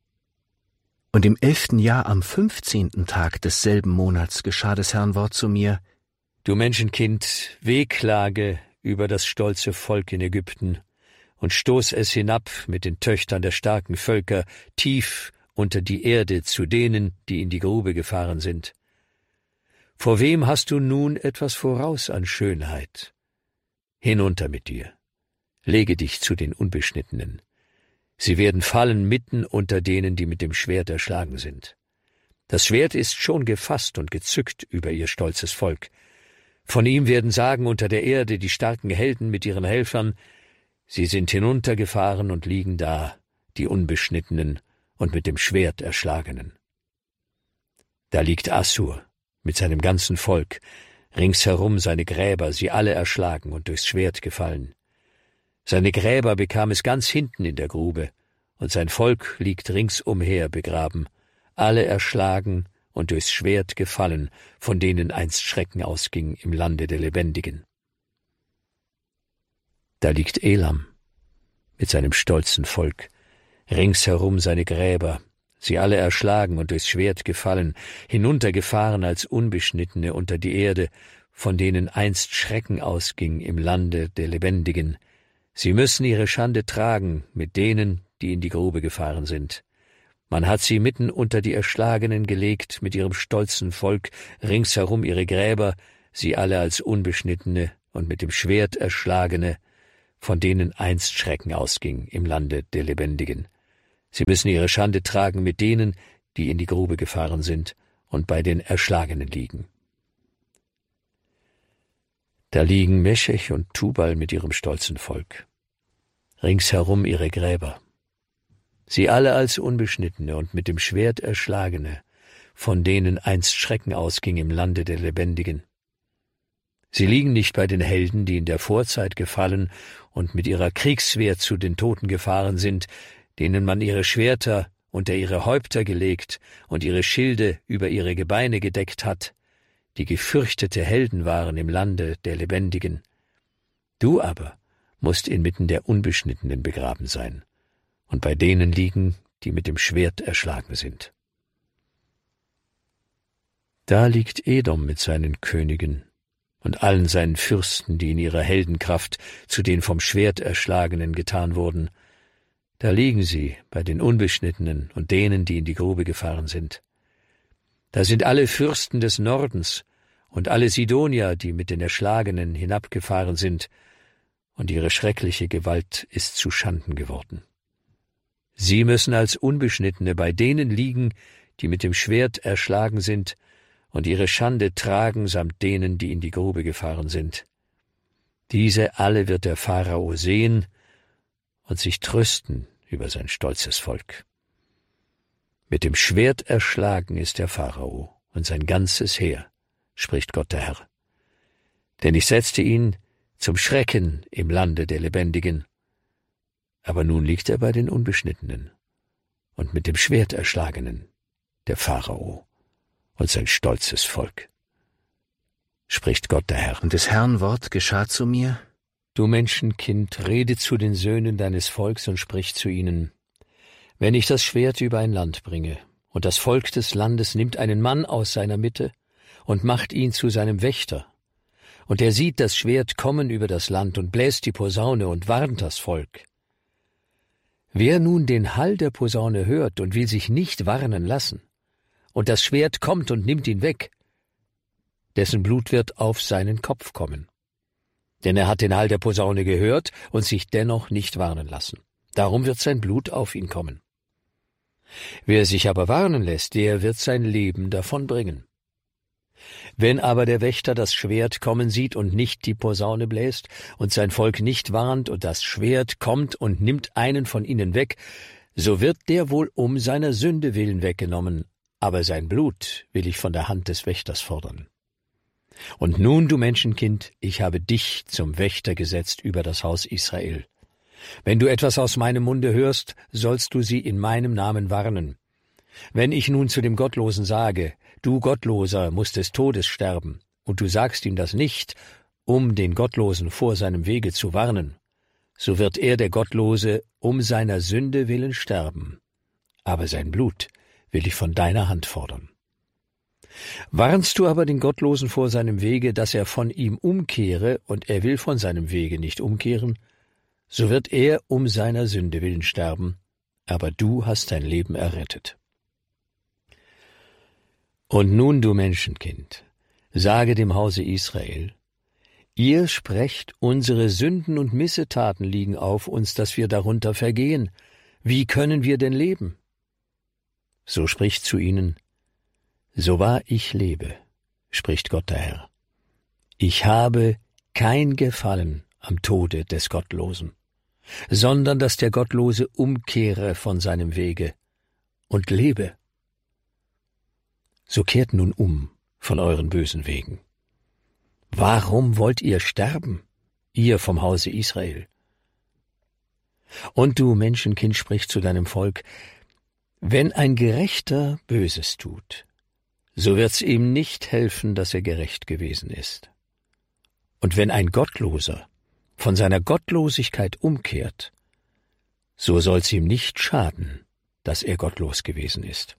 Und im 11. Jahr, am 15. Tag desselben Monats, geschah des Herrn Wort zu mir: Du Menschenkind, wehklage über das stolze Volk in Ägypten und stoß es hinab mit den Töchtern der starken Völker tief unter die Erde zu denen, die in die Grube gefahren sind. Vor wem hast du nun etwas voraus an Schönheit? Hinunter mit dir, lege dich zu den Unbeschnittenen. Sie werden fallen mitten unter denen, die mit dem Schwert erschlagen sind. Das Schwert ist schon gefasst und gezückt über ihr stolzes Volk. Von ihm werden sagen unter der Erde die starken Helden mit ihren Helfern: Sie sind hinuntergefahren und liegen da, die Unbeschnittenen und mit dem Schwert Erschlagenen. Da liegt Assur mit seinem ganzen Volk, ringsherum seine Gräber, sie alle erschlagen und durchs Schwert gefallen. Seine Gräber bekam es ganz hinten in der Grube, und sein Volk liegt ringsumher begraben, alle erschlagen und durchs Schwert gefallen, von denen einst Schrecken ausging im Lande der Lebendigen. Da liegt Elam mit seinem stolzen Volk, ringsherum seine Gräber, sie alle erschlagen und durchs Schwert gefallen, hinuntergefahren als Unbeschnittene unter die Erde, von denen einst Schrecken ausging im Lande der Lebendigen. Sie müssen ihre Schande tragen mit denen, die in die Grube gefahren sind. Man hat sie mitten unter die Erschlagenen gelegt, mit ihrem stolzen Volk, ringsherum ihre Gräber, sie alle als Unbeschnittene und mit dem Schwert Erschlagene, von denen einst Schrecken ausging im Lande der Lebendigen. Sie müssen ihre Schande tragen mit denen, die in die Grube gefahren sind und bei den Erschlagenen liegen. Da liegen Meschech und Tubal mit ihrem stolzen Volk, ringsherum ihre Gräber, sie alle als Unbeschnittene und mit dem Schwert Erschlagene, von denen einst Schrecken ausging im Lande der Lebendigen. Sie liegen nicht bei den Helden, die in der Vorzeit gefallen und mit ihrer Kriegswehr zu den Toten gefahren sind, denen man ihre Schwerter unter ihre Häupter gelegt und ihre Schilde über ihre Gebeine gedeckt hat, die gefürchtete Helden waren im Lande der Lebendigen. Du aber musst inmitten der Unbeschnittenen begraben sein und bei denen liegen, die mit dem Schwert erschlagen sind. Da liegt Edom mit seinen Königen und allen seinen Fürsten, die in ihrer Heldenkraft zu den vom Schwert Erschlagenen getan wurden. Da liegen sie bei den Unbeschnittenen und denen, die in die Grube gefahren sind. Da sind alle Fürsten des Nordens und alle Sidonier, die mit den Erschlagenen hinabgefahren sind, und ihre schreckliche Gewalt ist zu Schanden geworden. Sie müssen als Unbeschnittene bei denen liegen, die mit dem Schwert erschlagen sind, und ihre Schande tragen samt denen, die in die Grube gefahren sind. Diese alle wird der Pharao sehen und sich trösten über sein stolzes Volk. Mit dem Schwert erschlagen ist der Pharao und sein ganzes Heer, spricht Gott der Herr. Denn ich setzte ihn zum Schrecken im Lande der Lebendigen. Aber nun liegt er bei den Unbeschnittenen und mit dem Schwert Erschlagenen, der Pharao und sein stolzes Volk, spricht Gott der Herr. Und des Herrn Wort geschah zu mir: Du Menschenkind, rede zu den Söhnen deines Volks und sprich zu ihnen: Wenn ich das Schwert über ein Land bringe, und das Volk des Landes nimmt einen Mann aus seiner Mitte und macht ihn zu seinem Wächter, und er sieht das Schwert kommen über das Land und bläst die Posaune und warnt das Volk. Wer nun den Hall der Posaune hört und will sich nicht warnen lassen, und das Schwert kommt und nimmt ihn weg, dessen Blut wird auf seinen Kopf kommen. Denn er hat den Hall der Posaune gehört und sich dennoch nicht warnen lassen. Darum wird sein Blut auf ihn kommen. Wer sich aber warnen lässt, der wird sein Leben davon bringen. Wenn aber der Wächter das Schwert kommen sieht und nicht die Posaune bläst und sein Volk nicht warnt und das Schwert kommt und nimmt einen von ihnen weg, so wird der wohl um seiner Sünde willen weggenommen, aber sein Blut will ich von der Hand des Wächters fordern. Und nun, du Menschenkind, ich habe dich zum Wächter gesetzt über das Haus Israel. Wenn du etwas aus meinem Munde hörst, sollst du sie in meinem Namen warnen. Wenn ich nun zu dem Gottlosen sage, du Gottloser musst des Todes sterben, und du sagst ihm das nicht, um den Gottlosen vor seinem Wege zu warnen, so wird er, der Gottlose, um seiner Sünde willen sterben. Aber sein Blut will ich von deiner Hand fordern. Warnst du aber den Gottlosen vor seinem Wege, dass er von ihm umkehre, und er will von seinem Wege nicht umkehren, so wird er um seiner Sünde willen sterben, aber du hast dein Leben errettet. Und nun, du Menschenkind, sage dem Hause Israel: Ihr sprecht, unsere Sünden und Missetaten liegen auf uns, dass wir darunter vergehen. Wie können wir denn leben? So spricht zu ihnen: So wahr ich lebe, spricht Gott der Herr, ich habe kein Gefallen am Tode des Gottlosen, sondern dass der Gottlose umkehre von seinem Wege und lebe. So kehrt nun um von euren bösen Wegen. Warum wollt ihr sterben, ihr vom Hause Israel? Und du Menschenkind, sprich zu deinem Volk: Wenn ein Gerechter Böses tut, so wird's ihm nicht helfen, dass er gerecht gewesen ist. Und wenn ein Gottloser von seiner Gottlosigkeit umkehrt, so soll's ihm nicht schaden, dass er gottlos gewesen ist.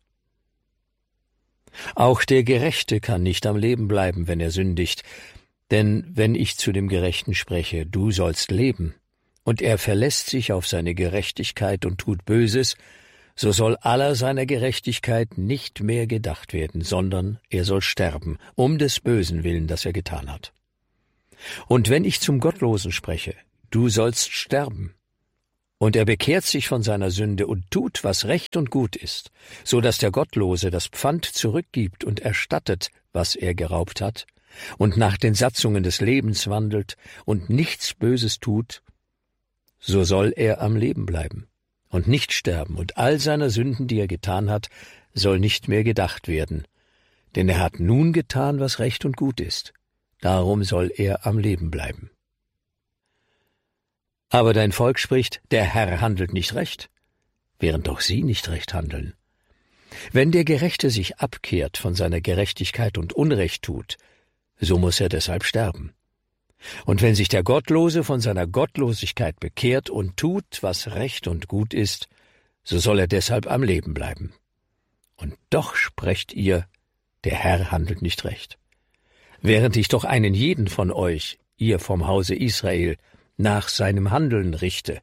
Auch der Gerechte kann nicht am Leben bleiben, wenn er sündigt, denn wenn ich zu dem Gerechten spreche, du sollst leben, und er verlässt sich auf seine Gerechtigkeit und tut Böses, so soll aller seiner Gerechtigkeit nicht mehr gedacht werden, sondern er soll sterben, um des Bösen willen, das er getan hat. Und wenn ich zum Gottlosen spreche, du sollst sterben, und er bekehrt sich von seiner Sünde und tut, was recht und gut ist, so dass der Gottlose das Pfand zurückgibt und erstattet, was er geraubt hat, und nach den Satzungen des Lebens wandelt und nichts Böses tut, so soll er am Leben bleiben und nicht sterben, und all seiner Sünden, die er getan hat, soll nicht mehr gedacht werden, denn er hat nun getan, was recht und gut ist, darum soll er am Leben bleiben. Aber dein Volk spricht, der Herr handelt nicht recht, während doch sie nicht recht handeln. Wenn der Gerechte sich abkehrt von seiner Gerechtigkeit und Unrecht tut, so muss er deshalb sterben. Und wenn sich der Gottlose von seiner Gottlosigkeit bekehrt und tut, was recht und gut ist, so soll er deshalb am Leben bleiben. Und doch sprecht ihr, der Herr handelt nicht recht. Während ich doch einen jeden von euch, ihr vom Hause Israel, nach seinem Handeln richte.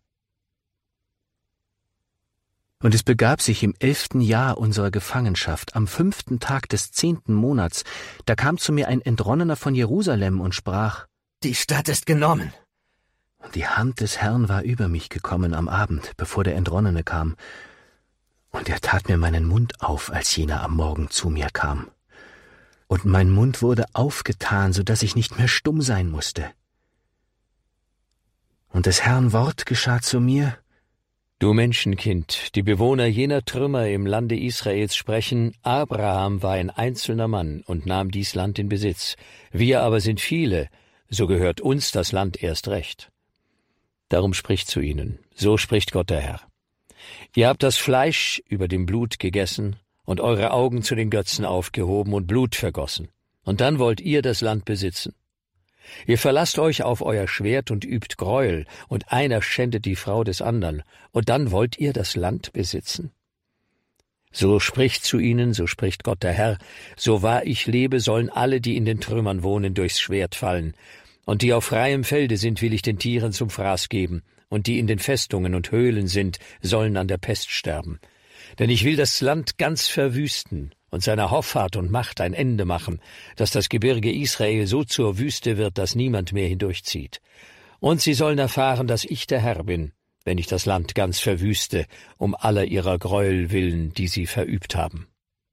Und es begab sich im 11. Jahr unserer Gefangenschaft, am 5. Tag des 10. Monats, da kam zu mir ein Entronnener von Jerusalem und sprach: Die Stadt ist genommen. Und die Hand des Herrn war über mich gekommen am Abend, bevor der Entronnene kam. Und er tat mir meinen Mund auf, als jener am Morgen zu mir kam. Und mein Mund wurde aufgetan, so dass ich nicht mehr stumm sein musste. Und des Herrn Wort geschah zu mir: Du Menschenkind, die Bewohner jener Trümmer im Lande Israels sprechen, Abraham war ein einzelner Mann und nahm dies Land in Besitz. Wir aber sind viele, so gehört uns das Land erst recht. Darum spricht zu ihnen, so spricht Gott der Herr. Ihr habt das Fleisch über dem Blut gegessen und eure Augen zu den Götzen aufgehoben und Blut vergossen. Und dann wollt ihr das Land besitzen. Ihr verlasst euch auf euer Schwert und übt Gräuel, und einer schändet die Frau des anderen, und dann wollt ihr das Land besitzen? So spricht zu ihnen, so spricht Gott der Herr, so wahr ich lebe, sollen alle, die in den Trümmern wohnen, durchs Schwert fallen, und die auf freiem Felde sind, will ich den Tieren zum Fraß geben, und die in den Festungen und Höhlen sind, sollen an der Pest sterben. Denn ich will das Land ganz verwüsten und seiner Hoffart und Macht ein Ende machen, dass das Gebirge Israel so zur Wüste wird, dass niemand mehr hindurchzieht. Und sie sollen erfahren, dass ich der Herr bin, wenn ich das Land ganz verwüste, um aller ihrer Gräuel willen, die sie verübt haben.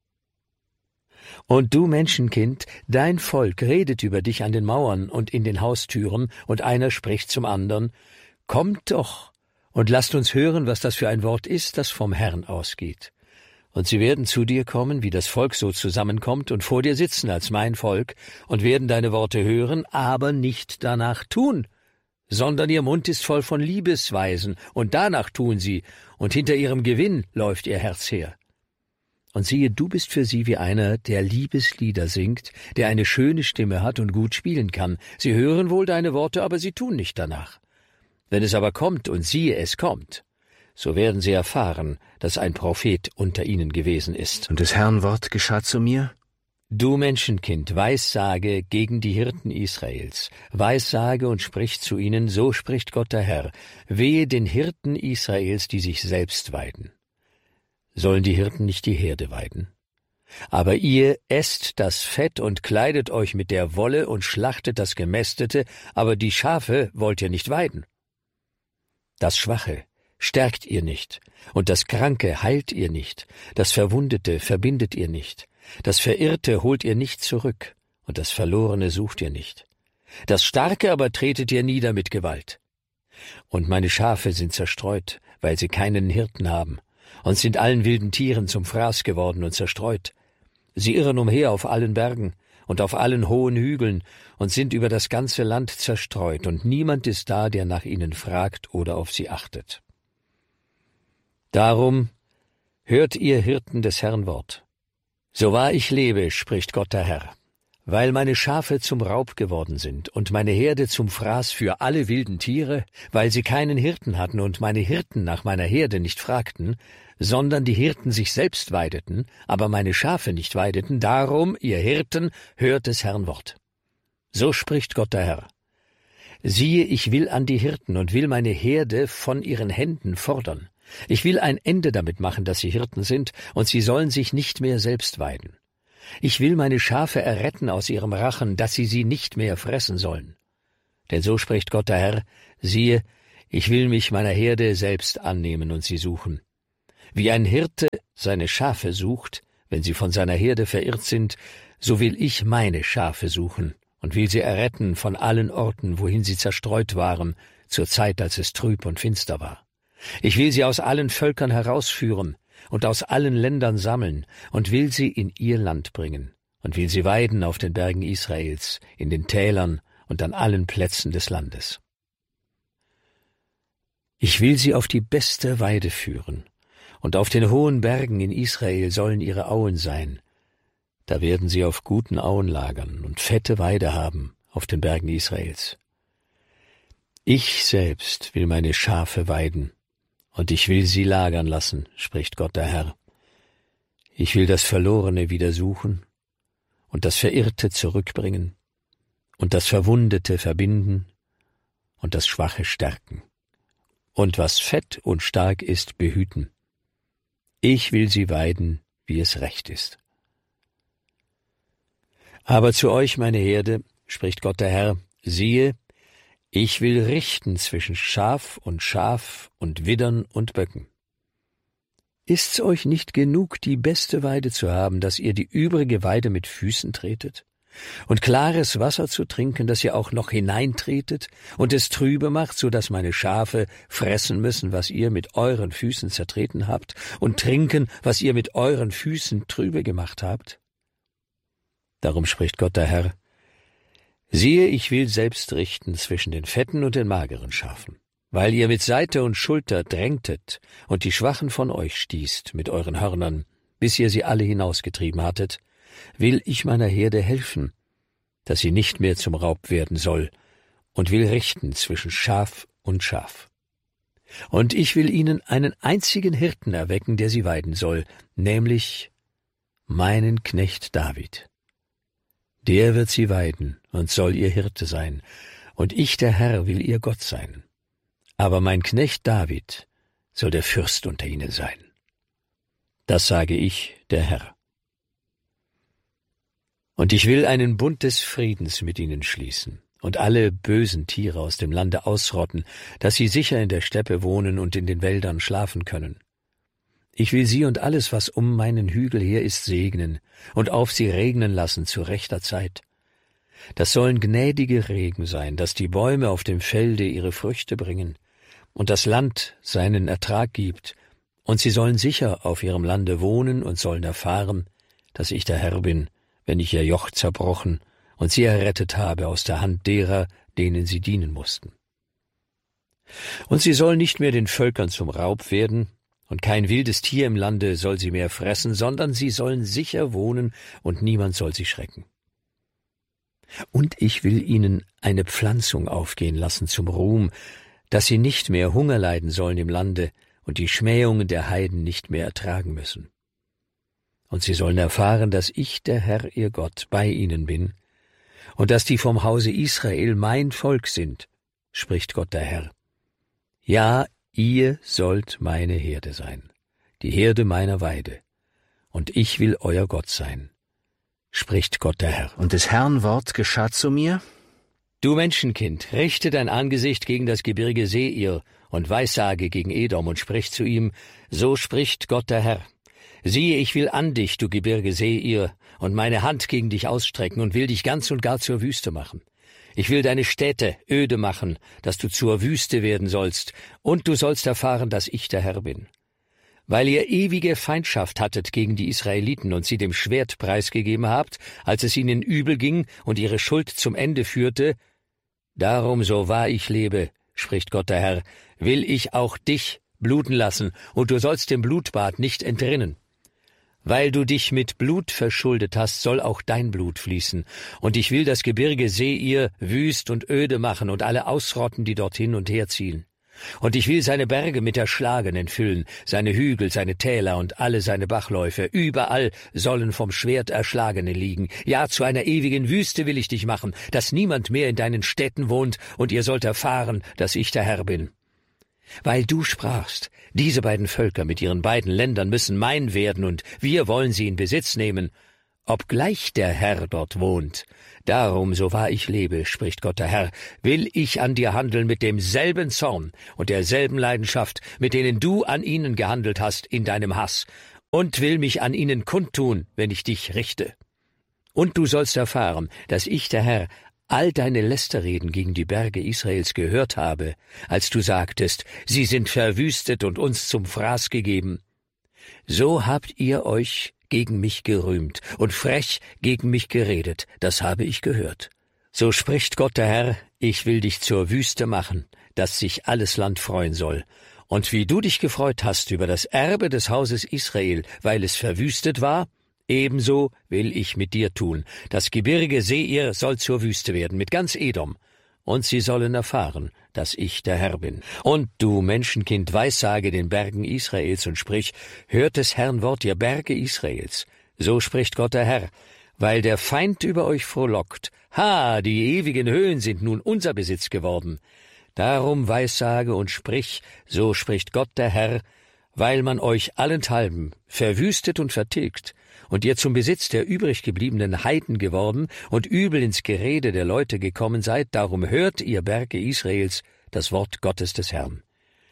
Und du Menschenkind, dein Volk redet über dich an den Mauern und in den Haustüren, und einer spricht zum andern: Kommt doch und lasst uns hören, was das für ein Wort ist, das vom Herrn ausgeht. Und sie werden zu dir kommen, wie das Volk so zusammenkommt, und vor dir sitzen als mein Volk, und werden deine Worte hören, aber nicht danach tun, sondern ihr Mund ist voll von Liebesweisen, und danach tun sie, und hinter ihrem Gewinn läuft ihr Herz her. Und siehe, du bist für sie wie einer, der Liebeslieder singt, der eine schöne Stimme hat und gut spielen kann. Sie hören wohl deine Worte, aber sie tun nicht danach. Wenn es aber kommt, und siehe, es kommt, so werden sie erfahren, dass ein Prophet unter ihnen gewesen ist. Und des Herrn Wort geschah zu mir: Du Menschenkind, weissage gegen die Hirten Israels, weissage und sprich zu ihnen, so spricht Gott der Herr, wehe den Hirten Israels, die sich selbst weiden. Sollen die Hirten nicht die Herde weiden? Aber ihr esst das Fett und kleidet euch mit der Wolle und schlachtet das Gemästete, aber die Schafe wollt ihr nicht weiden. Das Schwache stärkt ihr nicht, und das Kranke heilt ihr nicht, das Verwundete verbindet ihr nicht, das Verirrte holt ihr nicht zurück, und das Verlorene sucht ihr nicht. Das Starke aber tretet ihr nieder mit Gewalt. Und meine Schafe sind zerstreut, weil sie keinen Hirten haben, und sind allen wilden Tieren zum Fraß geworden und zerstreut. Sie irren umher auf allen Bergen und auf allen hohen Hügeln und sind über das ganze Land zerstreut, und niemand ist da, der nach ihnen fragt oder auf sie achtet. Darum hört ihr Hirten des Herrn Wort. So wahr ich lebe, spricht Gott der Herr, weil meine Schafe zum Raub geworden sind und meine Herde zum Fraß für alle wilden Tiere, weil sie keinen Hirten hatten und meine Hirten nach meiner Herde nicht fragten, sondern die Hirten sich selbst weideten, aber meine Schafe nicht weideten, darum, ihr Hirten, hört des Herrn Wort. So spricht Gott der Herr. Siehe, ich will an die Hirten und will meine Herde von ihren Händen fordern, Ich will ein Ende damit machen, dass sie Hirten sind, und sie sollen sich nicht mehr selbst weiden. Ich will meine Schafe erretten aus ihrem Rachen, dass sie nicht mehr fressen sollen. Denn so spricht Gott der Herr, siehe, ich will mich meiner Herde selbst annehmen und sie suchen. Wie ein Hirte seine Schafe sucht, wenn sie von seiner Herde verirrt sind, so will ich meine Schafe suchen und will sie erretten von allen Orten, wohin sie zerstreut waren, zur Zeit, als es trüb und finster war. Ich will sie aus allen Völkern herausführen und aus allen Ländern sammeln und will sie in ihr Land bringen und will sie weiden auf den Bergen Israels, in den Tälern und an allen Plätzen des Landes. Ich will sie auf die beste Weide führen, und auf den hohen Bergen in Israel sollen ihre Auen sein. Da werden sie auf guten Auen lagern und fette Weide haben auf den Bergen Israels. Ich selbst will meine Schafe weiden, und ich will sie lagern lassen, spricht Gott der Herr. Ich will das Verlorene wieder suchen und das Verirrte zurückbringen und das Verwundete verbinden und das Schwache stärken und was fett und stark ist behüten. Ich will sie weiden, wie es recht ist. Aber zu euch, meine Herde, spricht Gott der Herr, siehe, ich will richten zwischen Schaf und Widdern und Böcken. Ist's euch nicht genug, die beste Weide zu haben, dass ihr die übrige Weide mit Füßen tretet? Und klares Wasser zu trinken, dass ihr auch noch hineintretet und es trübe macht, so dass meine Schafe fressen müssen, was ihr mit euren Füßen zertreten habt, und trinken, was ihr mit euren Füßen trübe gemacht habt? Darum spricht Gott der Herr, siehe, ich will selbst richten zwischen den fetten und den mageren Schafen, weil ihr mit Seite und Schulter drängtet und die Schwachen von euch stießt mit euren Hörnern, bis ihr sie alle hinausgetrieben hattet, will ich meiner Herde helfen, dass sie nicht mehr zum Raub werden soll, und will richten zwischen Schaf und Schaf. Und ich will ihnen einen einzigen Hirten erwecken, der sie weiden soll, nämlich meinen Knecht David. Der wird sie weiden und soll ihr Hirte sein, und ich, der Herr, will ihr Gott sein. Aber mein Knecht David soll der Fürst unter ihnen sein. Das sage ich, der Herr. Und ich will einen Bund des Friedens mit ihnen schließen und alle bösen Tiere aus dem Lande ausrotten, dass sie sicher in der Steppe wohnen und in den Wäldern schlafen können. Ich will sie und alles, was um meinen Hügel her ist, segnen und auf sie regnen lassen zu rechter Zeit. Das sollen gnädige Regen sein, dass die Bäume auf dem Felde ihre Früchte bringen und das Land seinen Ertrag gibt, und sie sollen sicher auf ihrem Lande wohnen und sollen erfahren, dass ich der Herr bin, wenn ich ihr Joch zerbrochen und sie errettet habe aus der Hand derer, denen sie dienen mussten. Und sie sollen nicht mehr den Völkern zum Raub werden, und kein wildes Tier im Lande soll sie mehr fressen, sondern sie sollen sicher wohnen, und niemand soll sie schrecken. Und ich will ihnen eine Pflanzung aufgehen lassen zum Ruhm, dass sie nicht mehr Hunger leiden sollen im Lande und die Schmähungen der Heiden nicht mehr ertragen müssen. Und sie sollen erfahren, dass ich, der Herr, ihr Gott, bei ihnen bin, und dass die vom Hause Israel mein Volk sind, spricht Gott der Herr. Ja, ihr sollt meine Herde sein, die Herde meiner Weide, und ich will euer Gott sein, spricht Gott der Herr. Und des Herrn Wort geschah zu mir: Du Menschenkind, richte dein Angesicht gegen das Gebirge Seir und weissage gegen Edom und sprich zu ihm, so spricht Gott der Herr. Siehe, ich will an dich, du Gebirge Seir, und meine Hand gegen dich ausstrecken und will dich ganz und gar zur Wüste machen. Ich will deine Städte öde machen, dass du zur Wüste werden sollst, und du sollst erfahren, dass ich der Herr bin. Weil ihr ewige Feindschaft hattet gegen die Israeliten und sie dem Schwert preisgegeben habt, als es ihnen übel ging und ihre Schuld zum Ende führte, darum, so wahr ich lebe, spricht Gott der Herr, will ich auch dich bluten lassen, und du sollst dem Blutbad nicht entrinnen. Weil du dich mit Blut verschuldet hast, soll auch dein Blut fließen, und ich will das Gebirge Seir wüst und öde machen und alle ausrotten, die dorthin und herziehen. Und ich will seine Berge mit Erschlagenen füllen, seine Hügel, seine Täler und alle seine Bachläufe. Überall sollen vom Schwert Erschlagene liegen. Ja, zu einer ewigen Wüste will ich dich machen, dass niemand mehr in deinen Städten wohnt, und ihr sollt erfahren, dass ich der Herr bin. Weil du sprachst, diese beiden Völker mit ihren beiden Ländern müssen mein werden, und wir wollen sie in Besitz nehmen, obgleich der Herr dort wohnt. Darum, so wahr ich lebe, spricht Gott der Herr, will ich an dir handeln mit demselben Zorn und derselben Leidenschaft, mit denen du an ihnen gehandelt hast in deinem Hass, und will mich an ihnen kundtun, wenn ich dich richte. Und du sollst erfahren, dass ich, der Herr, all deine Lästerreden gegen die Berge Israels gehört habe, als du sagtest, sie sind verwüstet und uns zum Fraß gegeben. So habt ihr euch gegen mich gerühmt und frech gegen mich geredet, das habe ich gehört. So spricht Gott der Herr, ich will dich zur Wüste machen, dass sich alles Land freuen soll. Und wie du dich gefreut hast über das Erbe des Hauses Israel, weil es verwüstet war, ebenso will ich mit dir tun. Das Gebirge Seir soll zur Wüste werden, mit ganz Edom. Und sie sollen erfahren, dass ich der Herr bin. Und du, Menschenkind, weissage den Bergen Israels und sprich, hört des Herrn Wort, ihr Berge Israels. So spricht Gott der Herr, weil der Feind über euch frohlockt. Ha, die ewigen Höhen sind nun unser Besitz geworden. Darum weissage und sprich, so spricht Gott der Herr, weil man euch allenthalben verwüstet und vertilgt, und ihr zum Besitz der übrig gebliebenen Heiden geworden und übel ins Gerede der Leute gekommen seid, darum hört, ihr Berge Israels, das Wort Gottes des Herrn.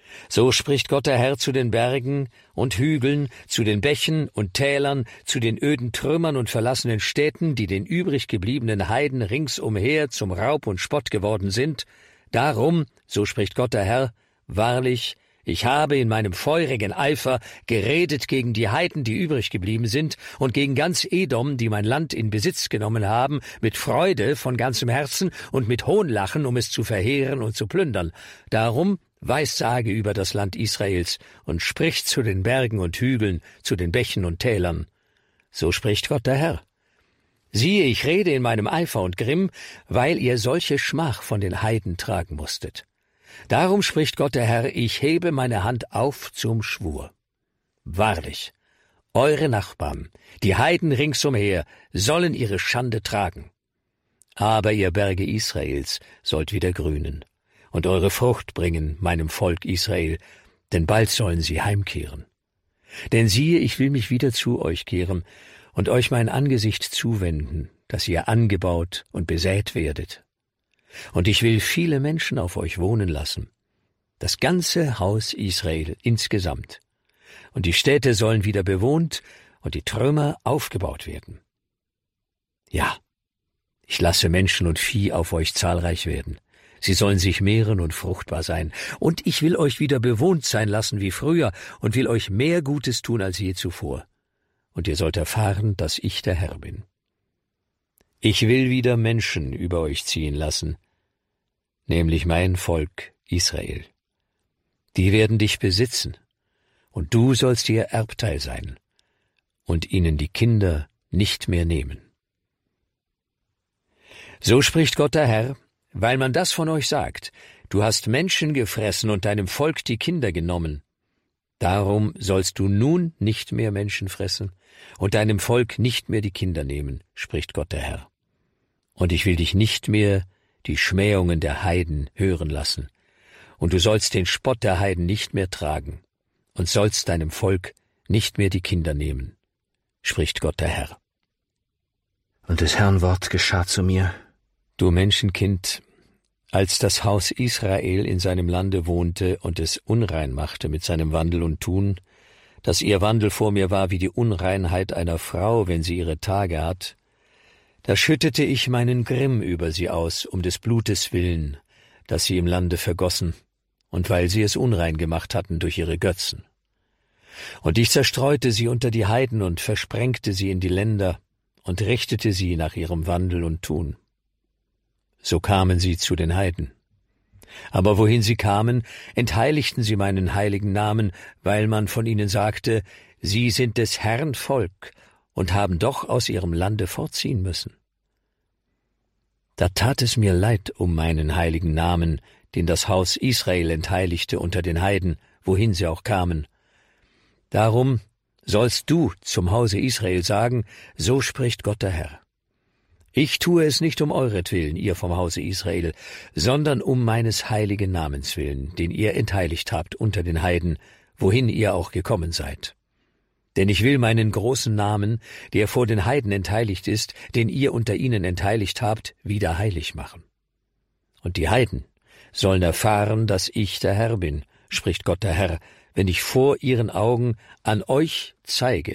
So spricht Gott der Herr zu den Bergen und Hügeln, zu den Bächen und Tälern, zu den öden Trümmern und verlassenen Städten, die den übrig gebliebenen Heiden ringsumher zum Raub und Spott geworden sind. Darum, so spricht Gott der Herr, wahrlich, ich habe in meinem feurigen Eifer geredet gegen die Heiden, die übrig geblieben sind, und gegen ganz Edom, die mein Land in Besitz genommen haben, mit Freude von ganzem Herzen und mit Hohnlachen, um es zu verheeren und zu plündern. Darum weissage über das Land Israels und spricht zu den Bergen und Hügeln, zu den Bächen und Tälern. So spricht Gott der Herr. Siehe, ich rede in meinem Eifer und Grimm, weil ihr solche Schmach von den Heiden tragen musstet. Darum spricht Gott der Herr, ich hebe meine Hand auf zum Schwur. Wahrlich, eure Nachbarn, die Heiden ringsumher, sollen ihre Schande tragen. Aber ihr Berge Israels sollt wieder grünen und eure Frucht bringen meinem Volk Israel, denn bald sollen sie heimkehren. Denn siehe, ich will mich wieder zu euch kehren und euch mein Angesicht zuwenden, dass ihr angebaut und besät werdet. Und ich will viele Menschen auf euch wohnen lassen, das ganze Haus Israel insgesamt. Und die Städte sollen wieder bewohnt und die Trümmer aufgebaut werden. Ja, ich lasse Menschen und Vieh auf euch zahlreich werden. Sie sollen sich mehren und fruchtbar sein. Und ich will euch wieder bewohnt sein lassen wie früher und will euch mehr Gutes tun als je zuvor. Und ihr sollt erfahren, dass ich der Herr bin. Ich will wieder Menschen über euch ziehen lassen, nämlich mein Volk Israel. Die werden dich besitzen, und du sollst ihr Erbteil sein, und ihnen die Kinder nicht mehr nehmen. So spricht Gott der Herr, weil man das von euch sagt, du hast Menschen gefressen und deinem Volk die Kinder genommen. Darum sollst du nun nicht mehr Menschen fressen und deinem Volk nicht mehr die Kinder nehmen, spricht Gott der Herr. Und ich will dich nicht mehr die Schmähungen der Heiden hören lassen, und du sollst den Spott der Heiden nicht mehr tragen und sollst deinem Volk nicht mehr die Kinder nehmen, spricht Gott der Herr. Und des Herrn Wort geschah zu mir. Du Menschenkind, als das Haus Israel in seinem Lande wohnte und es unrein machte mit seinem Wandel und Tun, dass ihr Wandel vor mir war wie die Unreinheit einer Frau, wenn sie ihre Tage hat, da schüttete ich meinen Grimm über sie aus, um des Blutes willen, das sie im Lande vergossen, und weil sie es unrein gemacht hatten durch ihre Götzen. Und ich zerstreute sie unter die Heiden und versprengte sie in die Länder und richtete sie nach ihrem Wandel und Tun. So kamen sie zu den Heiden. Aber wohin sie kamen, entheiligten sie meinen heiligen Namen, weil man von ihnen sagte, sie sind des Herrn Volk und haben doch aus ihrem Lande fortziehen müssen. Da tat es mir leid um meinen heiligen Namen, den das Haus Israel entheiligte unter den Heiden, wohin sie auch kamen. Darum sollst du zum Hause Israel sagen, so spricht Gott der Herr. Ich tue es nicht um euretwillen, ihr vom Hause Israel, sondern um meines heiligen Namens willen, den ihr entheiligt habt unter den Heiden, wohin ihr auch gekommen seid. Denn ich will meinen großen Namen, der vor den Heiden entheiligt ist, den ihr unter ihnen entheiligt habt, wieder heilig machen. Und die Heiden sollen erfahren, dass ich der Herr bin, spricht Gott der Herr, wenn ich vor ihren Augen an euch zeige,